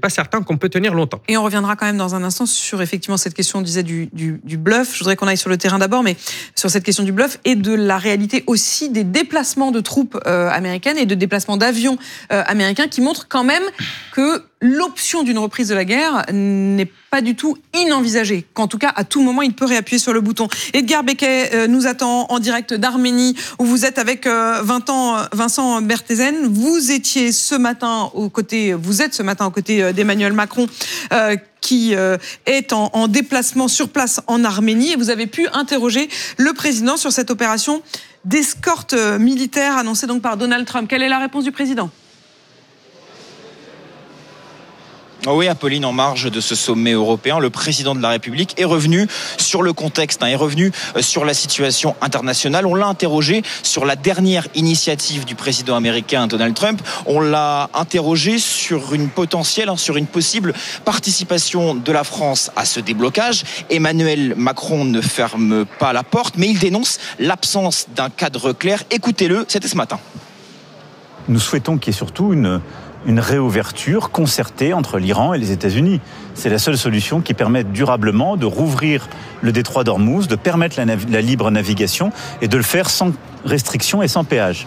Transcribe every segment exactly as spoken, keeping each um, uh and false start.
pas certain qu'on peut tenir longtemps. Et on reviendra quand même dans un instant sur effectivement cette question, on disait, du, du, du bluff. Je voudrais qu'on aille sur le terrain d'abord, mais sur cette question du bluff et de la réalité aussi des déplacements de troupes euh, américaines et de déplacements d'avions euh, américains qui montrent quand même que l'option d'une reprise de la guerre n'est pas du tout inenvisagée, qu'en tout cas, à tout moment, il peut réappuyer sur le bouton. Edgar Becquet euh, nous attend en direct d'Arménie, où vous êtes avec euh, Vincent Berthezen. Vous étiez ce matin aux côtés, vous êtes ce matin aux côtés d'Emmanuel Macron, euh, qui euh, est en, en déplacement sur place en Arménie, et vous avez pu interroger le président sur cette opération d'escorte militaire annoncée donc par Donald Trump. Quelle est la réponse du président ? Oui, Apolline, en marge de ce sommet européen, le président de la République est revenu sur le contexte, hein, est revenu sur la situation internationale. On l'a interrogé sur la dernière initiative du président américain Donald Trump. On l'a interrogé sur une potentielle, hein, sur une possible participation de la France à ce déblocage. Emmanuel Macron ne ferme pas la porte, mais il dénonce l'absence d'un cadre clair. Écoutez-le, c'était ce matin. Nous souhaitons qu'il y ait surtout une... une réouverture concertée entre l'Iran et les États-Unis. C'est la seule solution qui permette durablement de rouvrir le détroit d'Ormuz, de permettre la, nav- la libre navigation et de le faire sans restriction et sans péage.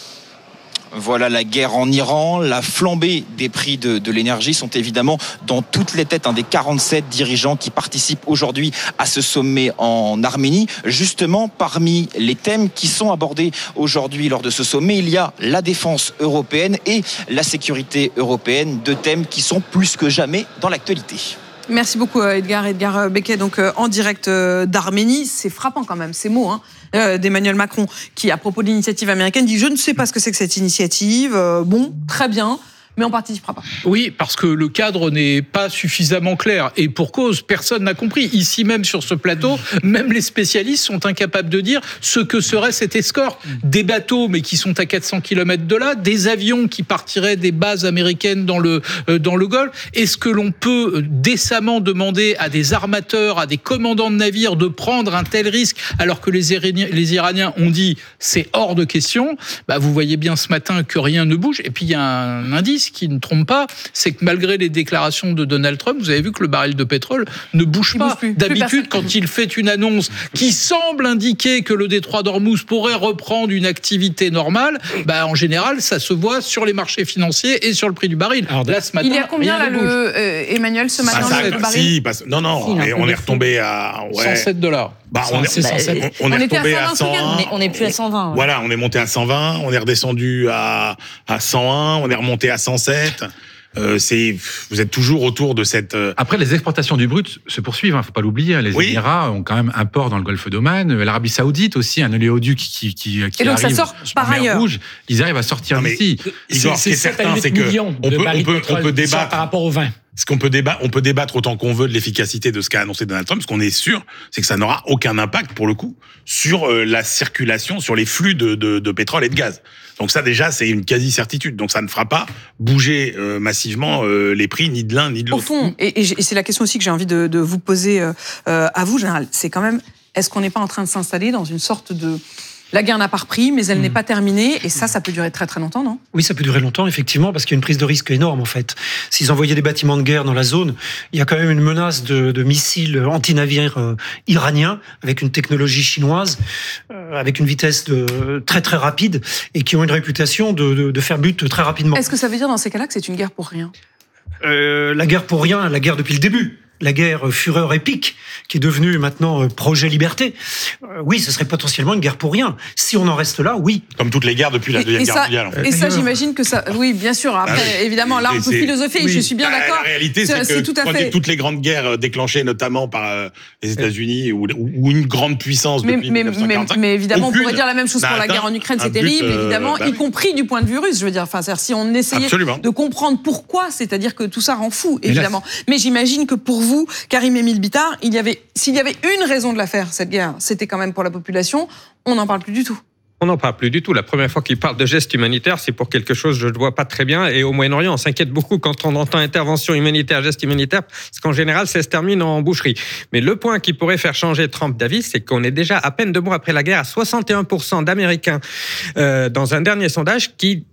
Voilà, la guerre en Iran, la flambée des prix de, de l'énergie sont évidemment dans toutes les têtes, hein, des quarante-sept dirigeants qui participent aujourd'hui à ce sommet en Arménie. Justement, parmi les thèmes qui sont abordés aujourd'hui lors de ce sommet, il y a la défense européenne et la sécurité européenne, deux thèmes qui sont plus que jamais dans l'actualité. Merci beaucoup Edgar, Edgar Becquet, donc en direct d'Arménie. C'est frappant quand même, ces mots hein, d'Emmanuel Macron, qui à propos de l'initiative américaine dit « Je ne sais pas ce que c'est que cette initiative, bon, très bien ». Mais on ne participera pas. Oui, parce que le cadre n'est pas suffisamment clair. Et pour cause, personne n'a compris. Ici même, sur ce plateau, même les spécialistes sont incapables de dire ce que serait cette escorte. Des bateaux, mais qui sont à quatre cents kilomètres de là, des avions qui partiraient des bases américaines dans le, euh, dans le Golfe. Est-ce que l'on peut décemment demander à des armateurs, à des commandants de navires de prendre un tel risque, alors que les Iraniens, les Iraniens ont dit c'est hors de question? Bah, vous voyez bien ce matin que rien ne bouge. Et puis il y a un indice qui ne trompe pas, c'est que malgré les déclarations de Donald Trump, vous avez vu que le baril de pétrole ne bouge il pas. Bouge plus. D'habitude, plus quand il fait une annonce qui semble indiquer que le détroit d'Ormuz pourrait reprendre une activité normale, bah, en général, ça se voit sur les marchés financiers et sur le prix du baril. Alors, là, ce matin, il y a combien là, le euh, Emmanuel ce matin bah, ça, le baril si, parce, Non, non, si, on, on est retombé à ouais. cent sept dollars. Bah, on, est, bah, on, on, on est retombé à cent un. On est, on est plus à cent vingt. Ouais. Voilà, on est monté à cent vingt, on est redescendu à, à cent un, on est remonté à cent sept. Euh, c'est, vous êtes toujours autour de cette. Euh... Après, les exportations du brut se poursuivent. Hein, faut pas l'oublier. Les oui. Émirats ont quand même un port dans le Golfe d'Oman. L'Arabie Saoudite aussi, un oléoduc qui qui, qui et donc arrive ça sort par ailleurs. Rouge. Ils arrivent à sortir d'ici. Igor, ce qui est certain, c'est que on peut, on peut, on peut débattre par rapport au vin. Ce qu'on peut débattre, on peut débattre autant qu'on veut de l'efficacité de ce qu'a annoncé Donald Trump. Ce qu'on est sûr, c'est que ça n'aura aucun impact pour le coup sur euh, la circulation, sur les flux de, de, de pétrole et de gaz. Donc ça déjà, c'est une quasi-certitude. Donc ça ne fera pas bouger euh, massivement euh, les prix ni de l'un ni de l'autre. Au fond, et, et c'est la question aussi que j'ai envie de, de vous poser euh, à vous, Général. C'est quand même, est-ce qu'on n'est pas en train de s'installer dans une sorte de... La guerre n'a pas repris, mais elle mmh. n'est pas terminée. Et ça, ça peut durer très très longtemps, non ? Oui, ça peut durer longtemps, effectivement, parce qu'il y a une prise de risque énorme, en fait. S'ils envoyaient des bâtiments de guerre dans la zone, il y a quand même une menace de, de missiles anti-navires euh, iraniens, avec une technologie chinoise, euh, avec une vitesse de, très très rapide, et qui ont une réputation de, de, de faire but très rapidement. Est-ce que ça veut dire, dans ces cas-là, que c'est une guerre pour rien ? euh, La guerre pour rien, la guerre depuis le début. La guerre fureur épique, qui est devenue maintenant projet liberté. Euh, oui, ce serait potentiellement une guerre pour rien. Si on en reste là, oui. Comme toutes les guerres depuis la et, Deuxième et Guerre ça, mondiale. En fait. Et ça, j'imagine que ça... Oui, bien sûr. Après, ah oui. évidemment, là, on peut philosopher, oui. je suis bien bah, d'accord. La réalité, c'est, c'est que tout à fait... toutes les grandes guerres déclenchées notamment par euh, les États-Unis ou, ou une grande puissance mais, depuis mais, dix-neuf cent quarante-cinq. Mais, mais évidemment, aucune, on pourrait dire la même chose pour la guerre en Ukraine, c'est terrible, euh, évidemment, bah, y compris du point de vue russe, je veux dire. Enfin, c'est-à-dire, si on essayait Absolument. de comprendre pourquoi, c'est-à-dire que tout ça rend fou, évidemment. Mais, mais j'imagine que pour vous, Karim-Émile Bittard, il y avait S'il y avait une raison de la faire, cette guerre, c'était quand même pour la population, on n'en parle plus du tout. On n'en parle plus du tout. La première fois qu'il parle de gestes humanitaires, c'est pour quelque chose que je ne vois pas très bien. Et au Moyen-Orient, on s'inquiète beaucoup quand on entend intervention humanitaire, gestes humanitaires, parce qu'en général, ça se termine en boucherie. Mais le point qui pourrait faire changer Trump d'avis, c'est qu'on est déjà à peine deux mois après la guerre à soixante et un pour cent d'Américains euh, dans un dernier sondage qui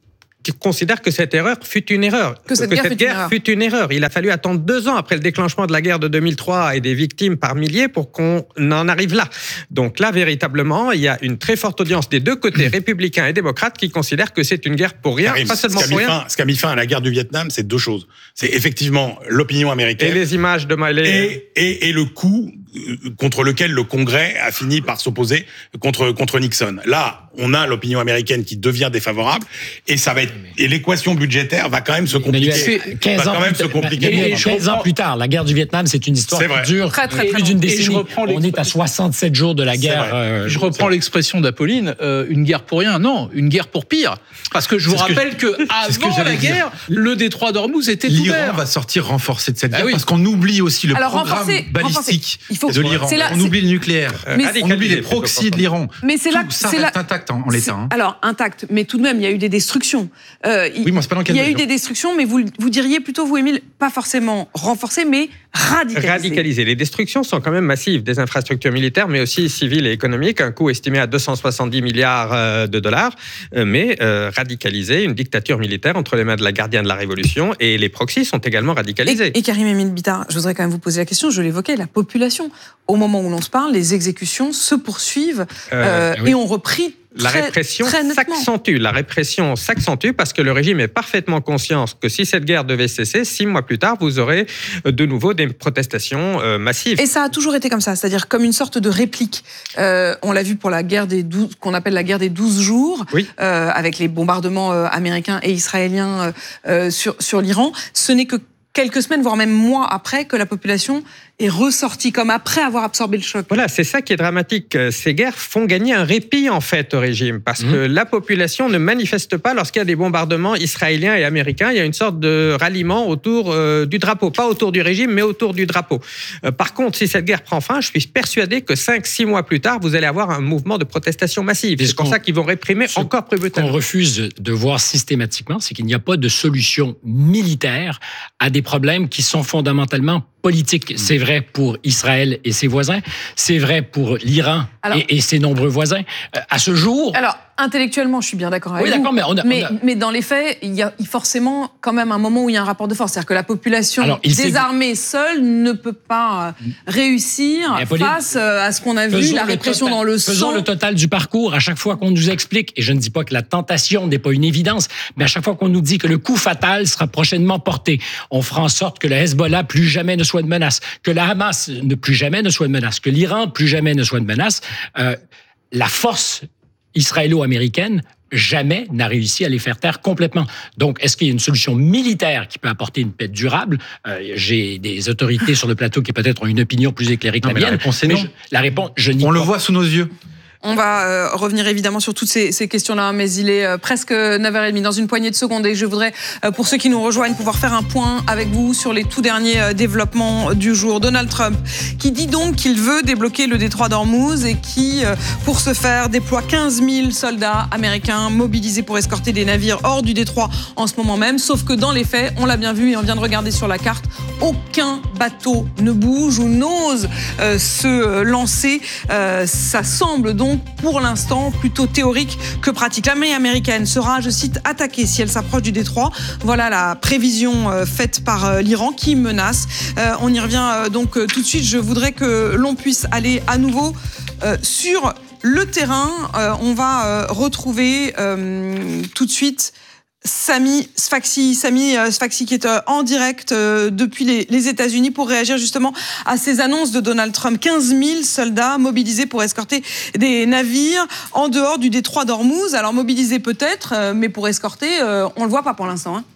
qui considère que cette erreur fut une erreur. Que cette, que guerre, cette fut, guerre une erreur. fut une erreur. Il a fallu attendre deux ans après le déclenchement de la guerre de deux mille trois et des victimes par milliers pour qu'on en arrive là. Donc là, véritablement, il y a une très forte audience des deux côtés, républicains et démocrates, qui considèrent que c'est une guerre pour rien, Karim, pas seulement ce pour rien. Fin, ce qui a mis fin à la guerre du Vietnam, c'est deux choses. C'est effectivement l'opinion américaine. Et les images de Miley. Et, et, et le coup contre lequel le Congrès a fini par s'opposer contre, contre Nixon. Là, on a l'opinion américaine qui devient défavorable et ça va être, et l'équation budgétaire va quand même se compliquer. quinze va ans quand même plus, se compliquer. et, et quinze ans plus tard, la guerre du Vietnam, c'est une histoire qui dure très, très, très plus d'une décennie. On est à soixante-sept jours de la guerre. Euh, je reprends l'expression d'Apolline, euh, une guerre pour rien. Non, une guerre pour pire. Parce que je vous rappelle que, que avant que la guerre, dire. le détroit d'Ormuz était L'Iran ouvert. va sortir renforcé de cette guerre ah oui. parce qu'on oublie aussi le Alors, programme renforcer, balistique renforcer. Il faut, de l'Iran. Là, on oublie le nucléaire. Euh, on oublie les proxys de l'Iran. Mais c'est là Tout ça c'est reste là, intact en, en l'état. Hein. Alors intact, mais tout de même, il y a eu des destructions. Euh, il, oui, moi, c'est pas dans quelle il y a mesure. eu des destructions, mais vous, vous diriez plutôt, vous, Émile, pas forcément renforcées, mais radicalisées. Radicalisées. Les destructions sont quand même massives, des infrastructures militaires, mais aussi civiles et économiques, un coût estimé à deux cent soixante-dix milliards de dollars, mais euh, radicalisées, une dictature militaire entre les mains de la gardienne de la Révolution, et les proxys sont également radicalisés. Et, et Karim Émile Bittard, je voudrais quand même vous poser la question, je l'évoquais, la population. Au moment où l'on se parle, les exécutions se poursuivent euh, euh, oui. et ont repris La très, répression très s'accentue. La répression s'accentue parce que le régime est parfaitement conscient que si cette guerre devait cesser, six mois plus tard, vous aurez de nouveau des protestations euh, massives. Et ça a toujours été comme ça, c'est-à-dire comme une sorte de réplique. Euh, on l'a vu pour la guerre des douze, qu'on appelle la guerre des douze jours, oui. euh, avec les bombardements euh, américains et israéliens euh, sur, sur l'Iran. Ce n'est que quelques semaines, voire même mois après, que la population est ressortie, comme après avoir absorbé le choc. Voilà, c'est ça qui est dramatique. Ces guerres font gagner un répit, en fait, au régime, parce mmh. que la population ne manifeste pas lorsqu'il y a des bombardements israéliens et américains. Il y a une sorte de ralliement autour euh, du drapeau, pas autour du régime, mais autour du drapeau. Euh, par contre, si cette guerre prend fin, je suis persuadé que cinq six mois plus tard, vous allez avoir un mouvement de protestation massive. C'est pour ça qu'ils vont réprimer encore plus brutalement. Ce qu'on refuse de voir systématiquement, c'est qu'il n'y a pas de solution militaire à des problèmes qui sont fondamentalement politique. C'est vrai pour Israël et ses voisins, c'est vrai pour l'Iran et, et ses nombreux voisins. À ce jour... Alors, intellectuellement, je suis bien d'accord avec oui, vous. D'accord, mais, on a, mais, on a... mais dans les faits, il y a forcément quand même un moment où il y a un rapport de force. C'est-à-dire que la population Alors, désarmée seule ne peut pas réussir Apolline, face à ce qu'on a vu, la répression total, dans le faisons sang. le total du parcours. À chaque fois qu'on nous explique, et je ne dis pas que la tentation n'est pas une évidence, mais à chaque fois qu'on nous dit que le coup fatal sera prochainement porté, on fera en sorte que le Hezbollah plus jamais ne soit de menace, que la Hamas ne plus jamais ne soit de menace, que l'Iran plus jamais ne soit de menace. Euh, la force israélo-américaine jamais n'a réussi à les faire taire complètement. Donc, est-ce qu'il y a une solution militaire qui peut apporter une paix durable? euh, J'ai des autorités sur le plateau qui peut-être ont une opinion plus éclairée que non, la mienne. La réponse est non. Je, la réponse, je n'y On pas. le voit sous nos yeux. On va euh, revenir évidemment sur toutes ces, ces questions-là, mais il est euh, presque neuf heures trente dans une poignée de secondes et je voudrais, euh, pour ceux qui nous rejoignent, pouvoir faire un point avec vous sur les tout derniers euh, développements du jour. Donald Trump, qui dit donc qu'il veut débloquer le détroit d'Ormuz et qui, euh, pour ce faire, déploie quinze mille soldats américains mobilisés pour escorter des navires hors du détroit en ce moment même. Sauf que dans les faits, on l'a bien vu et on vient de regarder sur la carte, aucun bateau ne bouge ou n'ose euh, se lancer. Euh, ça semble donc pour l'instant plutôt théorique que pratique. L'armée américaine sera, je cite, attaquée si elle s'approche du détroit. Voilà la prévision euh, faite par euh, l'Iran qui menace. Euh, on y revient euh, donc euh, tout de suite. Je voudrais que l'on puisse aller à nouveau euh, sur le terrain. Euh, on va euh, retrouver euh, tout de suite Samy Sfaxi, Samy Sfaxi qui est en direct depuis les, les États-Unis pour réagir justement à ces annonces de Donald Trump. quinze mille soldats mobilisés pour escorter des navires en dehors du détroit d'Ormuz. Alors mobilisés peut-être, mais pour escorter, on le voit pas pour l'instant. Hein.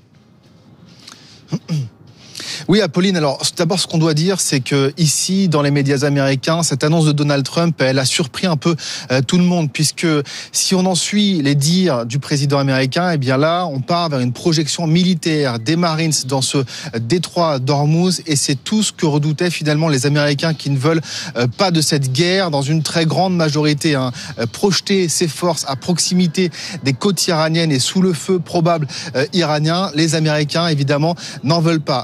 Oui, Apolline, alors d'abord ce qu'on doit dire, c'est que ici, dans les médias américains, cette annonce de Donald Trump, elle a surpris un peu euh, tout le monde, puisque si on en suit les dires du président américain, eh bien là, on part vers une projection militaire des Marines dans ce détroit d'Ormuz, et c'est tout ce que redoutaient finalement les Américains qui ne veulent euh, pas de cette guerre, dans une très grande majorité, hein, euh, projeter ses forces à proximité des côtes iraniennes et sous le feu probable euh, iranien. Les Américains, évidemment, n'en veulent pas. Mais vraisemblablement,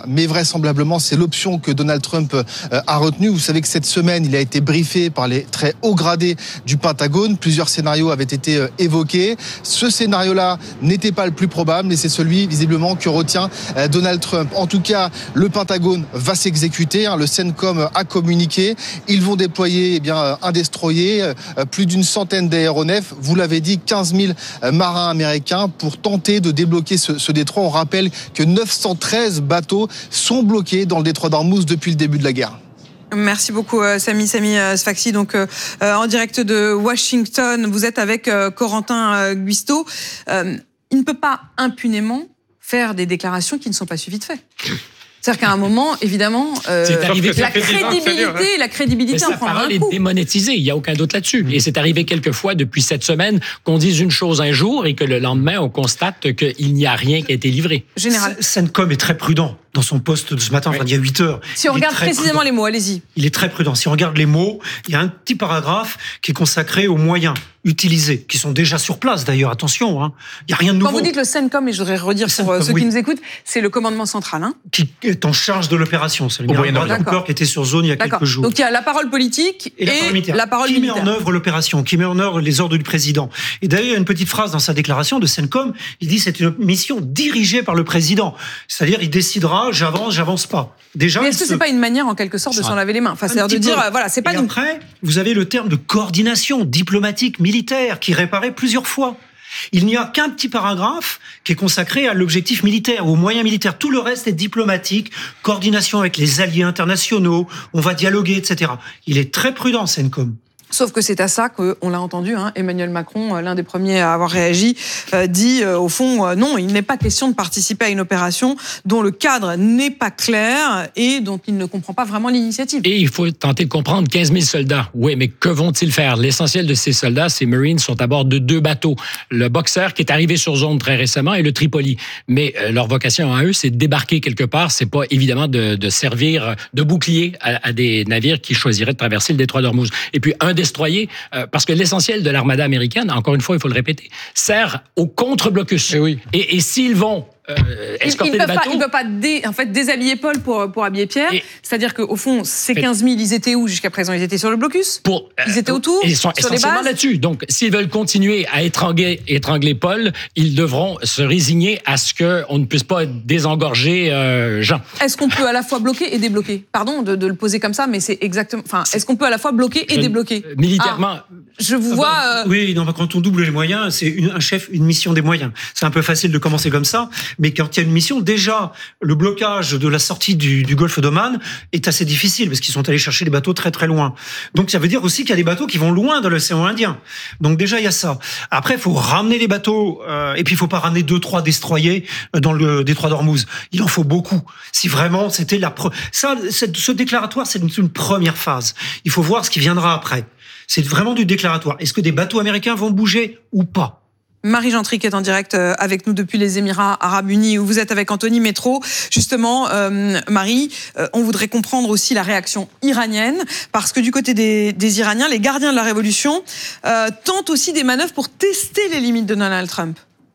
vraisemblablement, c'est l'option que Donald Trump a retenue. Vous savez que cette semaine, il a été briefé par les très hauts gradés du Pentagone. Plusieurs scénarios avaient été évoqués. Ce scénario-là n'était pas le plus probable, et c'est celui, visiblement, que retient Donald Trump. En tout cas, le Pentagone va s'exécuter. Le CENTCOM a communiqué. Ils vont déployer eh bien, un destroyer, plus d'une centaine d'aéronefs. Vous l'avez dit, quinze mille marins américains pour tenter de débloquer ce, ce détroit. On rappelle que neuf cent treize bateaux sont bloqués dans le détroit d'Ormuz depuis le début de la guerre. Merci beaucoup Samy, Samy Sfaxi, donc euh, en direct de Washington. Vous êtes avec euh, Corentin euh, Guisteau. Euh, il ne peut pas impunément faire des déclarations qui ne sont pas suivies de faits. C'est-à-dire qu'à un moment, évidemment, euh, la crédibilité, la crédibilité en prendra un coup. Sa parole est démonétisée, il n'y a aucun doute là-dessus. Mmh. Et c'est arrivé quelques fois depuis cette semaine qu'on dise une chose un jour et que le lendemain, on constate qu'il n'y a rien qui a été livré. Général. CENTCOM est très prudent dans son poste de ce matin, enfin, il y a huit heures. Si on regarde précisément prudent. les mots, allez-y. Il est très prudent. Si on regarde les mots, il y a un petit paragraphe qui est consacré aux moyens utilisés, qui sont déjà sur place d'ailleurs, attention, hein. Il n'y a rien de nouveau. Quand vous dites le CENTCOM, et je voudrais redire pour CENTCOM, ceux qui oui. nous écoutent, c'est le commandement central. Hein. Qui est en charge de l'opération. C'est le Moyen-Orient qui était sur zone il y a quelques jours. Donc il y a la parole politique et, et la parole militaire. La parole qui militaire. met en œuvre l'opération, qui met en œuvre les ordres du président. Et d'ailleurs, il y a une petite phrase dans sa déclaration de CENTCOM, il dit c'est une mission dirigée par le président. C'est-à-dire, il décidera, j'avance, j'avance pas. Déjà, mais est-ce que se... c'est pas une manière en quelque sorte de s'en laver les mains? Enfin, c'est-à-dire de dire, euh, voilà, c'est pas. Et une... après, vous avez le terme de coordination diplomatique militaire qui réapparaît plusieurs fois. Il n'y a qu'un petit paragraphe qui est consacré à l'objectif militaire, aux moyens militaires. Tout le reste est diplomatique, coordination avec les alliés internationaux, on va dialoguer, et cetera. Il est très prudent, CENTCOM. Sauf que c'est à ça qu'on l'a entendu, hein, Emmanuel Macron, l'un des premiers à avoir réagi, euh, dit euh, au fond, euh, non, il n'est pas question de participer à une opération dont le cadre n'est pas clair et dont il ne comprend pas vraiment l'initiative. Et il faut tenter de comprendre quinze mille soldats. Oui, mais que vont-ils faire? L'essentiel de ces soldats, ces Marines, sont à bord de deux bateaux. Le Boxer, qui est arrivé sur zone très récemment, et le Tripoli. Mais euh, leur vocation à eux, c'est de débarquer quelque part. C'est pas évidemment de, de servir de bouclier à, à des navires qui choisiraient de traverser le détroit d'Ormuz. Et puis, un destroyer, euh, parce que l'essentiel de l'armada américaine, encore une fois, il faut le répéter, sert au contre-blocus. Et, oui. et, et s'ils vont euh, escorter il, il des bateaux... Pas, il ne peut pas dé, en fait, déshabiller Paul pour, pour habiller Pierre. Et, c'est-à-dire qu'au fond, ces quinze mille, ils étaient où jusqu'à présent? Ils étaient sur le blocus pour, Ils étaient autour Ils sont sur essentiellement là-dessus. Donc, s'ils veulent continuer à étrangler, étrangler Paul, ils devront se résigner à ce qu'on ne puisse pas désengorger euh, Jean. Est-ce qu'on peut à la fois bloquer et débloquer? Pardon de, de le poser comme ça, mais c'est exactement... Enfin, est-ce qu'on peut à la fois bloquer et je, débloquer militairement... Ah, je vous vois... Euh... Oui, non, quand on double les moyens, c'est une, un chef, une mission des moyens. C'est un peu facile de commencer comme ça, mais quand il y a une mission, déjà, le blocage de la sortie du, du golfe d'Oman est assez difficile, parce qu'ils sont allés chercher des bateaux très très loin. Donc ça veut dire aussi qu'il y a des bateaux qui vont loin dans l'océan Indien. Donc déjà, il y a ça. Après, il faut ramener les bateaux, euh, et puis il faut pas ramener deux, trois destroyers dans le détroit d'Ormuz. Il en faut beaucoup. Si vraiment c'était la... Pre... Ça, ce déclaratoire, c'est une, une première phase. Il faut voir ce qui viendra après. C'est vraiment du déclaratoire. Est-ce que des bateaux américains vont bouger ou pas? Marie Gentry qui est en direct avec nous depuis les Émirats Arabes Unis, où vous êtes avec Anthony Métro. Justement, euh, Marie, euh, on voudrait comprendre aussi la réaction iranienne, parce que du côté des, des Iraniens, les gardiens de la révolution euh, tentent aussi des manœuvres pour tester les limites de Donald Trump.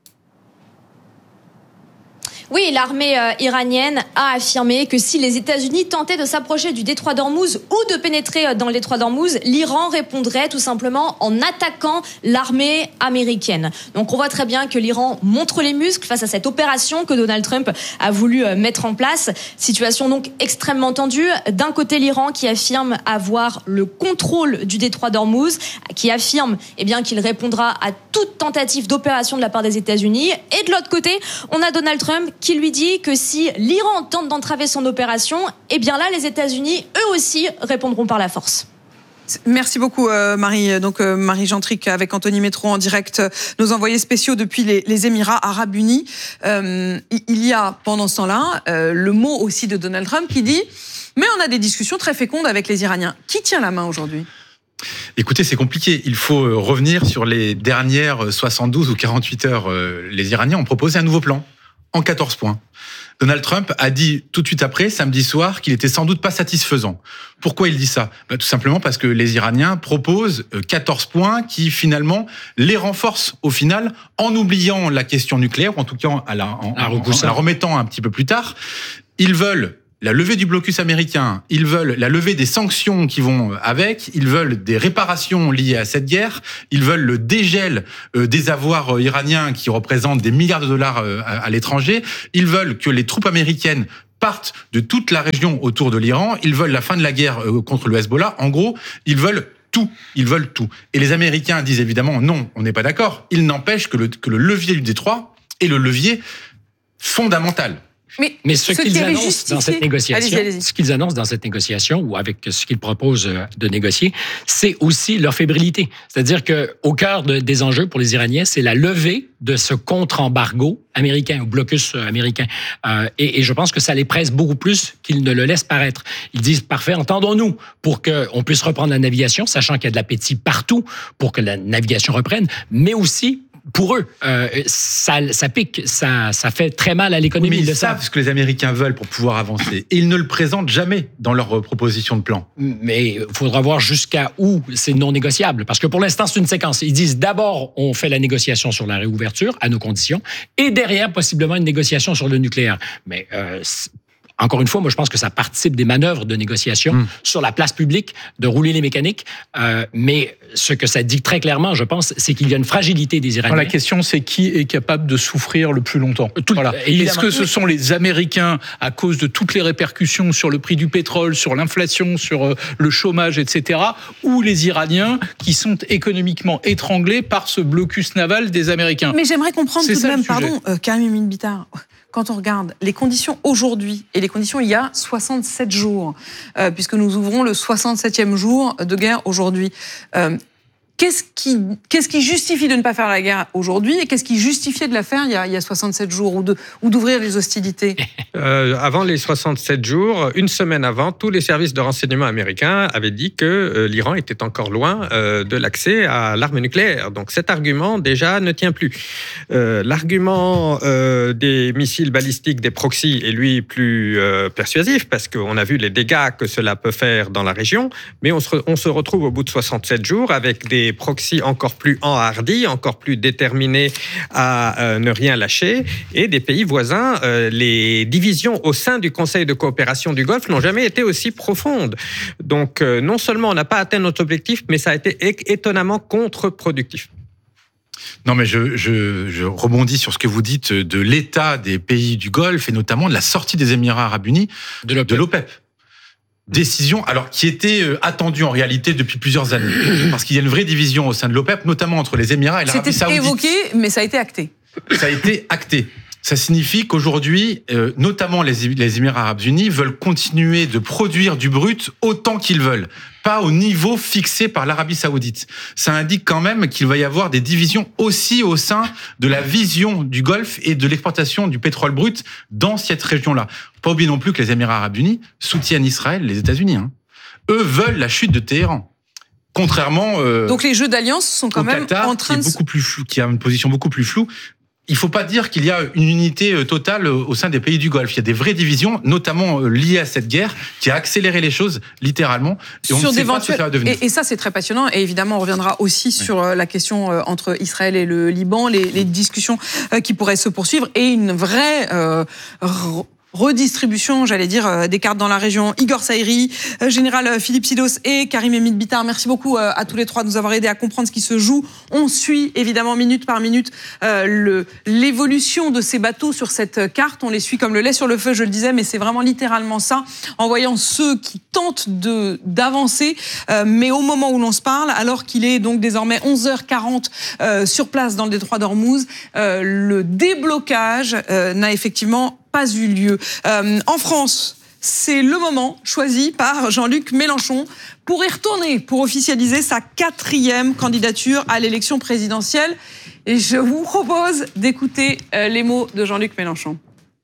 Oui, l'armée euh, iranienne a affirmé que si les États-Unis tentaient de s'approcher du détroit d'Ormuz ou de pénétrer dans le détroit d'Ormuz, l'Iran répondrait tout simplement en attaquant l'armée américaine. Donc on voit très bien que l'Iran montre les muscles face à cette opération que Donald Trump a voulu euh, mettre en place. Situation donc extrêmement tendue. D'un côté, l'Iran qui affirme avoir le contrôle du détroit d'Ormuz, qui affirme eh bien, qu'il répondra à toute tentative d'opération de la part des États-Unis. Et de l'autre côté, on a Donald Trump qui lui dit que si l'Iran tente d'entraver son opération, eh bien là, les États-Unis, eux aussi, répondront par la force. Merci beaucoup euh, Marie. Donc euh, Marie Gentry avec Anthony Métro en direct, euh, nos envoyés spéciaux depuis les, les Émirats Arabes Unis. Euh, il y a pendant ce temps-là euh, le mot aussi de Donald Trump qui dit « Mais on a des discussions très fécondes avec les Iraniens ». Qui tient la main aujourd'hui ? Écoutez, c'est compliqué. Il faut revenir sur les dernières soixante-douze ou quarante-huit heures. Les Iraniens ont proposé un nouveau plan en quatorze points. Donald Trump a dit tout de suite après, samedi soir, qu'il était sans doute pas satisfaisant. Pourquoi il dit ça ? Ben, tout simplement parce que les Iraniens proposent quatorze points qui, finalement, les renforcent au final, en oubliant la question nucléaire, ou en tout cas en la, en, en, en la remettant un petit peu plus tard. Ils veulent la levée du blocus américain, ils veulent la levée des sanctions qui vont avec, ils veulent des réparations liées à cette guerre, ils veulent le dégel des avoirs iraniens qui représentent des milliards de dollars à l'étranger, ils veulent que les troupes américaines partent de toute la région autour de l'Iran, ils veulent la fin de la guerre contre le Hezbollah. En gros, ils veulent tout, ils veulent tout. Et les Américains disent évidemment non, on n'est pas d'accord. Il n'empêche que le, que le levier du détroit est le levier fondamental. Mais, Mais ce, ce qu'ils annoncent justifié... dans cette négociation, allez-y, allez-y. ce qu'ils annoncent dans cette négociation ou avec ce qu'ils proposent de négocier, c'est aussi leur fébrilité. C'est-à-dire que au cœur de, des enjeux pour les Iraniens, c'est la levée de ce contre-embargo américain ou blocus américain. Euh, et, et je pense que ça les presse beaucoup plus qu'ils ne le laissent paraître. Ils disent parfait, entendons-nous pour qu'on puisse reprendre la navigation, sachant qu'il y a de l'appétit partout pour que la navigation reprenne, mais aussi pour eux, euh, ça, ça pique, ça, ça fait très mal à l'économie. Oui, mais ils, ils savent ce que les Américains veulent pour pouvoir avancer. Et ils ne le présentent jamais dans leur proposition de plan. Mais il faudra voir jusqu'à où c'est non négociable. Parce que pour l'instant, c'est une séquence. Ils disent d'abord, on fait la négociation sur la réouverture à nos conditions, et derrière, possiblement, une négociation sur le nucléaire. Mais euh, encore une fois, moi, je pense que ça participe des manœuvres de négociation mmh. sur la place publique, de rouler les mécaniques. Euh, mais ce que ça dit très clairement, je pense, c'est qu'il y a une fragilité des Iraniens. La question, c'est qui est capable de souffrir le plus longtemps. Tout, voilà. Est-ce que ce sont les Américains, à cause de toutes les répercussions sur le prix du pétrole, sur l'inflation, sur le chômage, et cetera, ou les Iraniens qui sont économiquement étranglés par ce blocus naval des Américains? Mais j'aimerais comprendre c'est tout de même, pardon, euh, Karim Emin-Bitar, quand on regarde les conditions aujourd'hui et les conditions il y a soixante-sept jours, euh, puisque nous ouvrons le soixante-septième jour de guerre aujourd'hui, euh, Qu'est-ce qui, qu'est-ce qui justifie de ne pas faire la guerre aujourd'hui et qu'est-ce qui justifiait de la faire il y a, il y a soixante-sept jours ou, de, ou d'ouvrir les hostilités euh, Avant les soixante-sept jours, une semaine avant, tous les services de renseignement américains avaient dit que euh, l'Iran était encore loin euh, de l'accès à l'arme nucléaire. Donc cet argument déjà ne tient plus. Euh, l'argument euh, des missiles balistiques, des proxys est lui plus euh, persuasif parce qu'on a vu les dégâts que cela peut faire dans la région, mais on se, on se retrouve au bout de soixante-sept jours avec des proxys encore plus enhardis, encore plus déterminés à euh, ne rien lâcher, et des pays voisins, euh, les divisions au sein du Conseil de coopération du Golfe n'ont jamais été aussi profondes. Donc euh, non seulement on n'a pas atteint notre objectif, mais ça a été é- étonnamment contre-productif. Non, mais je, je, je rebondis sur ce que vous dites de l'état des pays du Golfe et notamment de la sortie des Émirats arabes unis de l'OPEP. De l'OPEP. Décision, alors qui était attendue en réalité depuis plusieurs années, parce qu'il y a une vraie division au sein de l'OPEP, notamment entre les Émirats et l'Arabie Saoudite. C'était évoqué, mais ça a été acté. Ça a été acté. Ça signifie qu'aujourd'hui, euh, notamment les, les Émirats arabes unis veulent continuer de produire du brut autant qu'ils veulent, pas au niveau fixé par l'Arabie saoudite. Ça indique quand même qu'il va y avoir des divisions aussi au sein de la vision du Golfe et de l'exportation du pétrole brut dans cette région-là. Pas oublier non plus que les Émirats arabes unis soutiennent Israël, les États-Unis. Hein. Eux veulent la chute de Téhéran. Contrairement euh, donc les jeux d'alliance sont quand même Qatar, en train qui est de beaucoup plus flou, qui a une position beaucoup plus floue. Il ne faut pas dire qu'il y a une unité totale au sein des pays du Golfe. Il y a des vraies divisions, notamment liées à cette guerre, qui a accéléré les choses, littéralement. Et on sur ne sait pas ce que ça va devenir. Et, et ça, c'est très passionnant. Et évidemment, on reviendra aussi sur oui. la question entre Israël et le Liban, les, les discussions qui pourraient se poursuivre, et une vraie euh, redistribution, j'allais dire, des cartes dans la région. Igor Saïri, général Philippe Sidos et Karim Emin-Bitar, merci beaucoup à tous les trois de nous avoir aidés à comprendre ce qui se joue. On suit évidemment minute par minute euh, le, l'évolution de ces bateaux sur cette carte. On les suit comme le lait sur le feu, je le disais, mais c'est vraiment littéralement ça, en voyant ceux qui tentent de, d'avancer, euh, mais au moment où l'on se parle, alors qu'il est donc désormais onze heures quarante euh, sur place dans le détroit d'Ormuz, euh, le déblocage euh, n'a effectivement pas eu lieu. Euh, en France, c'est le moment choisi par Jean-Luc Mélenchon pour y retourner, pour officialiser sa quatrième candidature à l'élection présidentielle. Et je vous propose d'écouter euh, les mots de Jean-Luc Mélenchon.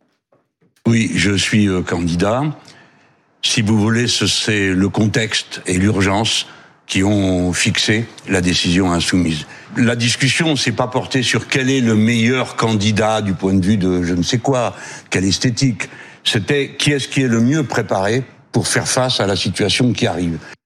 Oui, je suis euh, candidat. Si vous voulez, c'est le contexte et l'urgence qui ont fixé la décision insoumise. La discussion s'est pas portée sur quel est le meilleur candidat du point de vue de je ne sais quoi, quelle esthétique. C'était qui est-ce qui est le mieux préparé pour faire face à la situation qui arrive.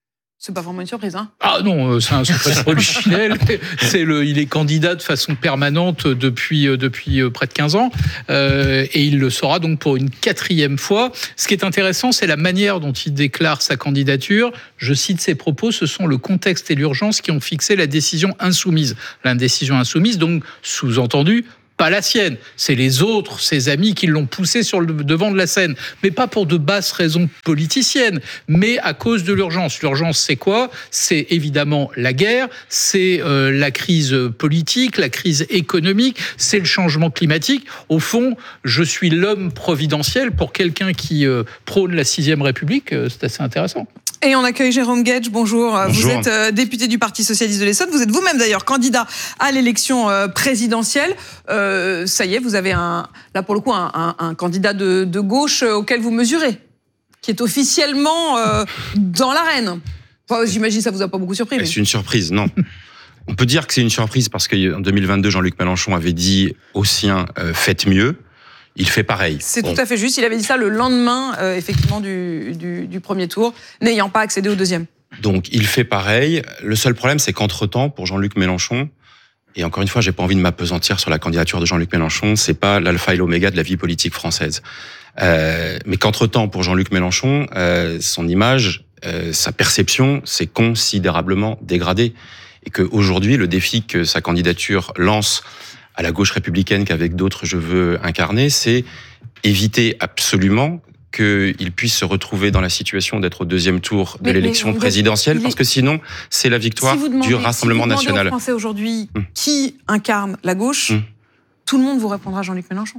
C'est pas vraiment une surprise, hein. Ah non, c'est un secret polichinelle. C'est le, il est candidat de façon permanente depuis depuis près de quinze ans, euh, et il le sera donc pour une quatrième fois. Ce qui est intéressant, c'est la manière dont il déclare sa candidature. Je cite ses propos : ce sont le contexte et l'urgence qui ont fixé la décision insoumise. L'indécision insoumise, donc sous-entendu, pas la sienne, c'est les autres, ses amis qui l'ont poussé sur le devant de la scène. Mais pas pour de basses raisons politiciennes, mais à cause de l'urgence. L'urgence, c'est quoi ? C'est évidemment la guerre, c'est euh, la crise politique, la crise économique, c'est le changement climatique. Au fond, je suis l'homme providentiel pour quelqu'un qui euh, prône la sixième République. Euh, c'est assez intéressant. Et on accueille Jérôme Guedj. Bonjour. Bonjour. Vous êtes euh, député du Parti socialiste de l'Essonne. Vous êtes vous-même d'ailleurs candidat à l'élection euh, présidentielle. Euh, ça y est, vous avez un, là pour le coup un, un, un candidat de, de gauche auquel vous mesurez, qui est officiellement euh, dans l'arène. Enfin, j'imagine que ça vous a pas beaucoup surpris. Mais... C'est une surprise, non. On peut dire que c'est une surprise parce qu'en deux mille vingt-deux, Jean-Luc Mélenchon avait dit aux siens euh, « faites mieux ». Il fait pareil. C'est bon. Tout à fait juste. Il avait dit ça le lendemain, euh, effectivement, du, du, du premier tour, n'ayant pas accédé au deuxième. Donc, il fait pareil. Le seul problème, c'est qu'entre-temps, pour Jean-Luc Mélenchon, et encore une fois, j'ai pas envie de m'apesantir sur la candidature de Jean-Luc Mélenchon, c'est pas l'alpha et l'oméga de la vie politique française. Euh, mais qu'entre-temps, pour Jean-Luc Mélenchon, euh, son image, euh, sa perception, s'est considérablement dégradée. Et qu'aujourd'hui, le défi que sa candidature lance à la gauche républicaine qu'avec d'autres je veux incarner, c'est éviter absolument qu'il puisse se retrouver dans la situation d'être au deuxième tour de mais, l'élection mais présidentielle, parce que sinon, c'est la victoire si demandez, du Rassemblement si vous national. Aux Français aujourd'hui, hum. qui incarne la gauche, hum. tout le monde vous répondra Jean-Luc Mélenchon.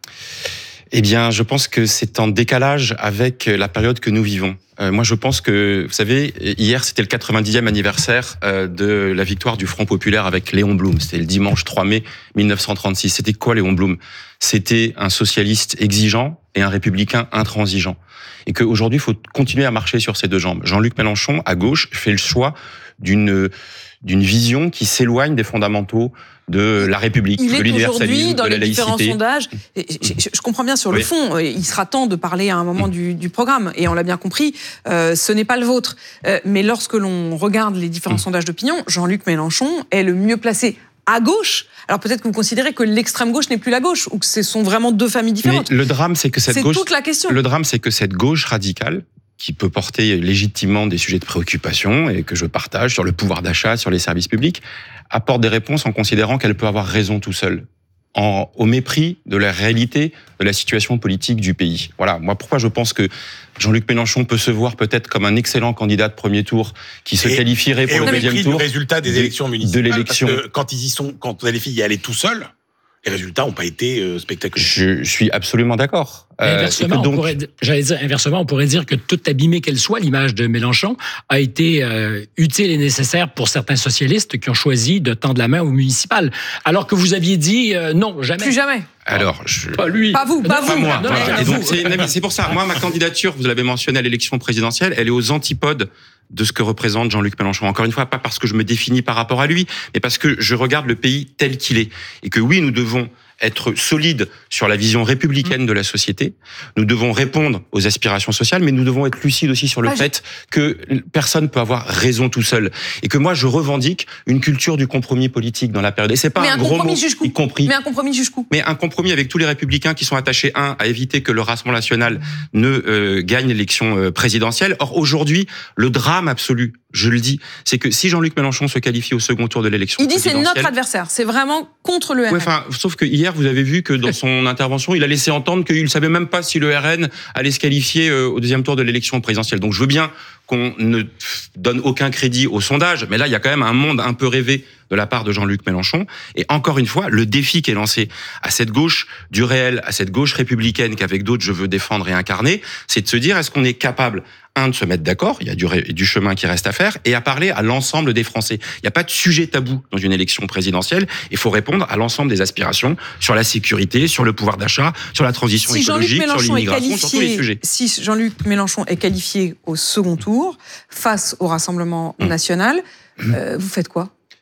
Eh bien, je pense que c'est en décalage avec la période que nous vivons. Euh, moi, je pense que, vous savez, hier, c'était le quatre-vingt-dixième anniversaire euh, de la victoire du Front populaire avec Léon Blum. C'était le dimanche trois mai mille neuf cent trente-six. C'était quoi, Léon Blum ? C'était un socialiste exigeant et un républicain intransigeant. Et qu'aujourd'hui, il faut continuer à marcher sur ces deux jambes. Jean-Luc Mélenchon, à gauche, fait le choix d'une d'une vision qui s'éloigne des fondamentaux de la République, il de l'universalisme, dans de la les laïcité. Différents sondages, et je, je, je comprends bien sur le oui. fond, il sera temps de parler à un moment mmh. du, du programme, et on l'a bien compris, euh, ce n'est pas le vôtre. Euh, mais lorsque l'on regarde les différents mmh. sondages d'opinion, Jean-Luc Mélenchon est le mieux placé à gauche. Alors peut-être que vous considérez que l'extrême gauche n'est plus la gauche, ou que ce sont vraiment deux familles différentes. Mais le drame, c'est que cette c'est gauche, toute la question. Le drame, c'est que cette gauche radicale, qui peut porter légitimement des sujets de préoccupation et que je partage sur le pouvoir d'achat, sur les services publics, apporte des réponses en considérant qu'elle peut avoir raison tout seule, en, au mépris de la réalité de la situation politique du pays. Voilà, moi pourquoi je pense que Jean-Luc Mélenchon peut se voir peut-être comme un excellent candidat de premier tour qui se et, qualifierait pour et le deuxième tour. Et au mépris du résultat des élections municipales, de l'élection. Parce que quand ils y sont, quand les filles y allaient tout seuls, les résultats n'ont pas été euh, spectaculaires. Je suis absolument d'accord. Euh, inversement, donc... on pourrait, j'allais dire, inversement, on pourrait dire que toute abîmée qu'elle soit, l'image de Mélenchon a été euh, utile et nécessaire pour certains socialistes qui ont choisi de tendre la main au municipal. Alors que vous aviez dit euh, non, jamais. Plus jamais. Alors, je... pas lui. Pas vous, pas, pas vous. moi. Non, voilà. Et donc, c'est, c'est pour ça, moi, ma candidature, vous l'avez mentionné à l'élection présidentielle, elle est aux antipodes de ce que représente Jean-Luc Mélenchon. Encore une fois, pas parce que je me définis par rapport à lui, mais parce que je regarde le pays tel qu'il est. Et que oui, nous devons être solides sur la vision républicaine de la société. Nous devons répondre aux aspirations sociales, mais nous devons être lucides aussi sur le ah, fait je... que personne peut avoir raison tout seul. Et que moi, je revendique une culture du compromis politique dans la période. Et c'est pas mais un, un gros mot, y compris. Mais un compromis jusqu'où ? Mais un compromis avec tous les républicains qui sont attachés, un, à éviter que le Rassemblement national ne euh, gagne l'élection euh, présidentielle. Or, aujourd'hui, le drame absolu, je le dis, c'est que si Jean-Luc Mélenchon se qualifie au second tour de l'élection il dit présidentielle... c'est notre adversaire, c'est vraiment contre le R N. Ouais, enfin, sauf que hier, vous avez vu que dans son intervention, il a laissé entendre qu'il ne savait même pas si le R N allait se qualifier au deuxième tour de l'élection présidentielle. Donc je veux bien qu'on ne donne aucun crédit au sondage, mais là, il y a quand même un monde un peu rêvé de la part de Jean-Luc Mélenchon. Et encore une fois, le défi qui est lancé à cette gauche du réel, à cette gauche républicaine qu'avec d'autres je veux défendre et incarner, c'est de se dire, est-ce qu'on est capable, un, de se mettre d'accord, il y a du, ré, du chemin qui reste à faire, et à parler à l'ensemble des Français. Il n'y a pas de sujet tabou dans une élection présidentielle, il faut répondre à l'ensemble des aspirations sur la sécurité, sur le pouvoir d'achat, sur la transition si écologique, sur l'immigration, sur tous les sujets. Si Jean-Luc Mélenchon est qualifié au second tour, face au Rassemblement mmh. national, mmh. Euh, vous faites quoi ?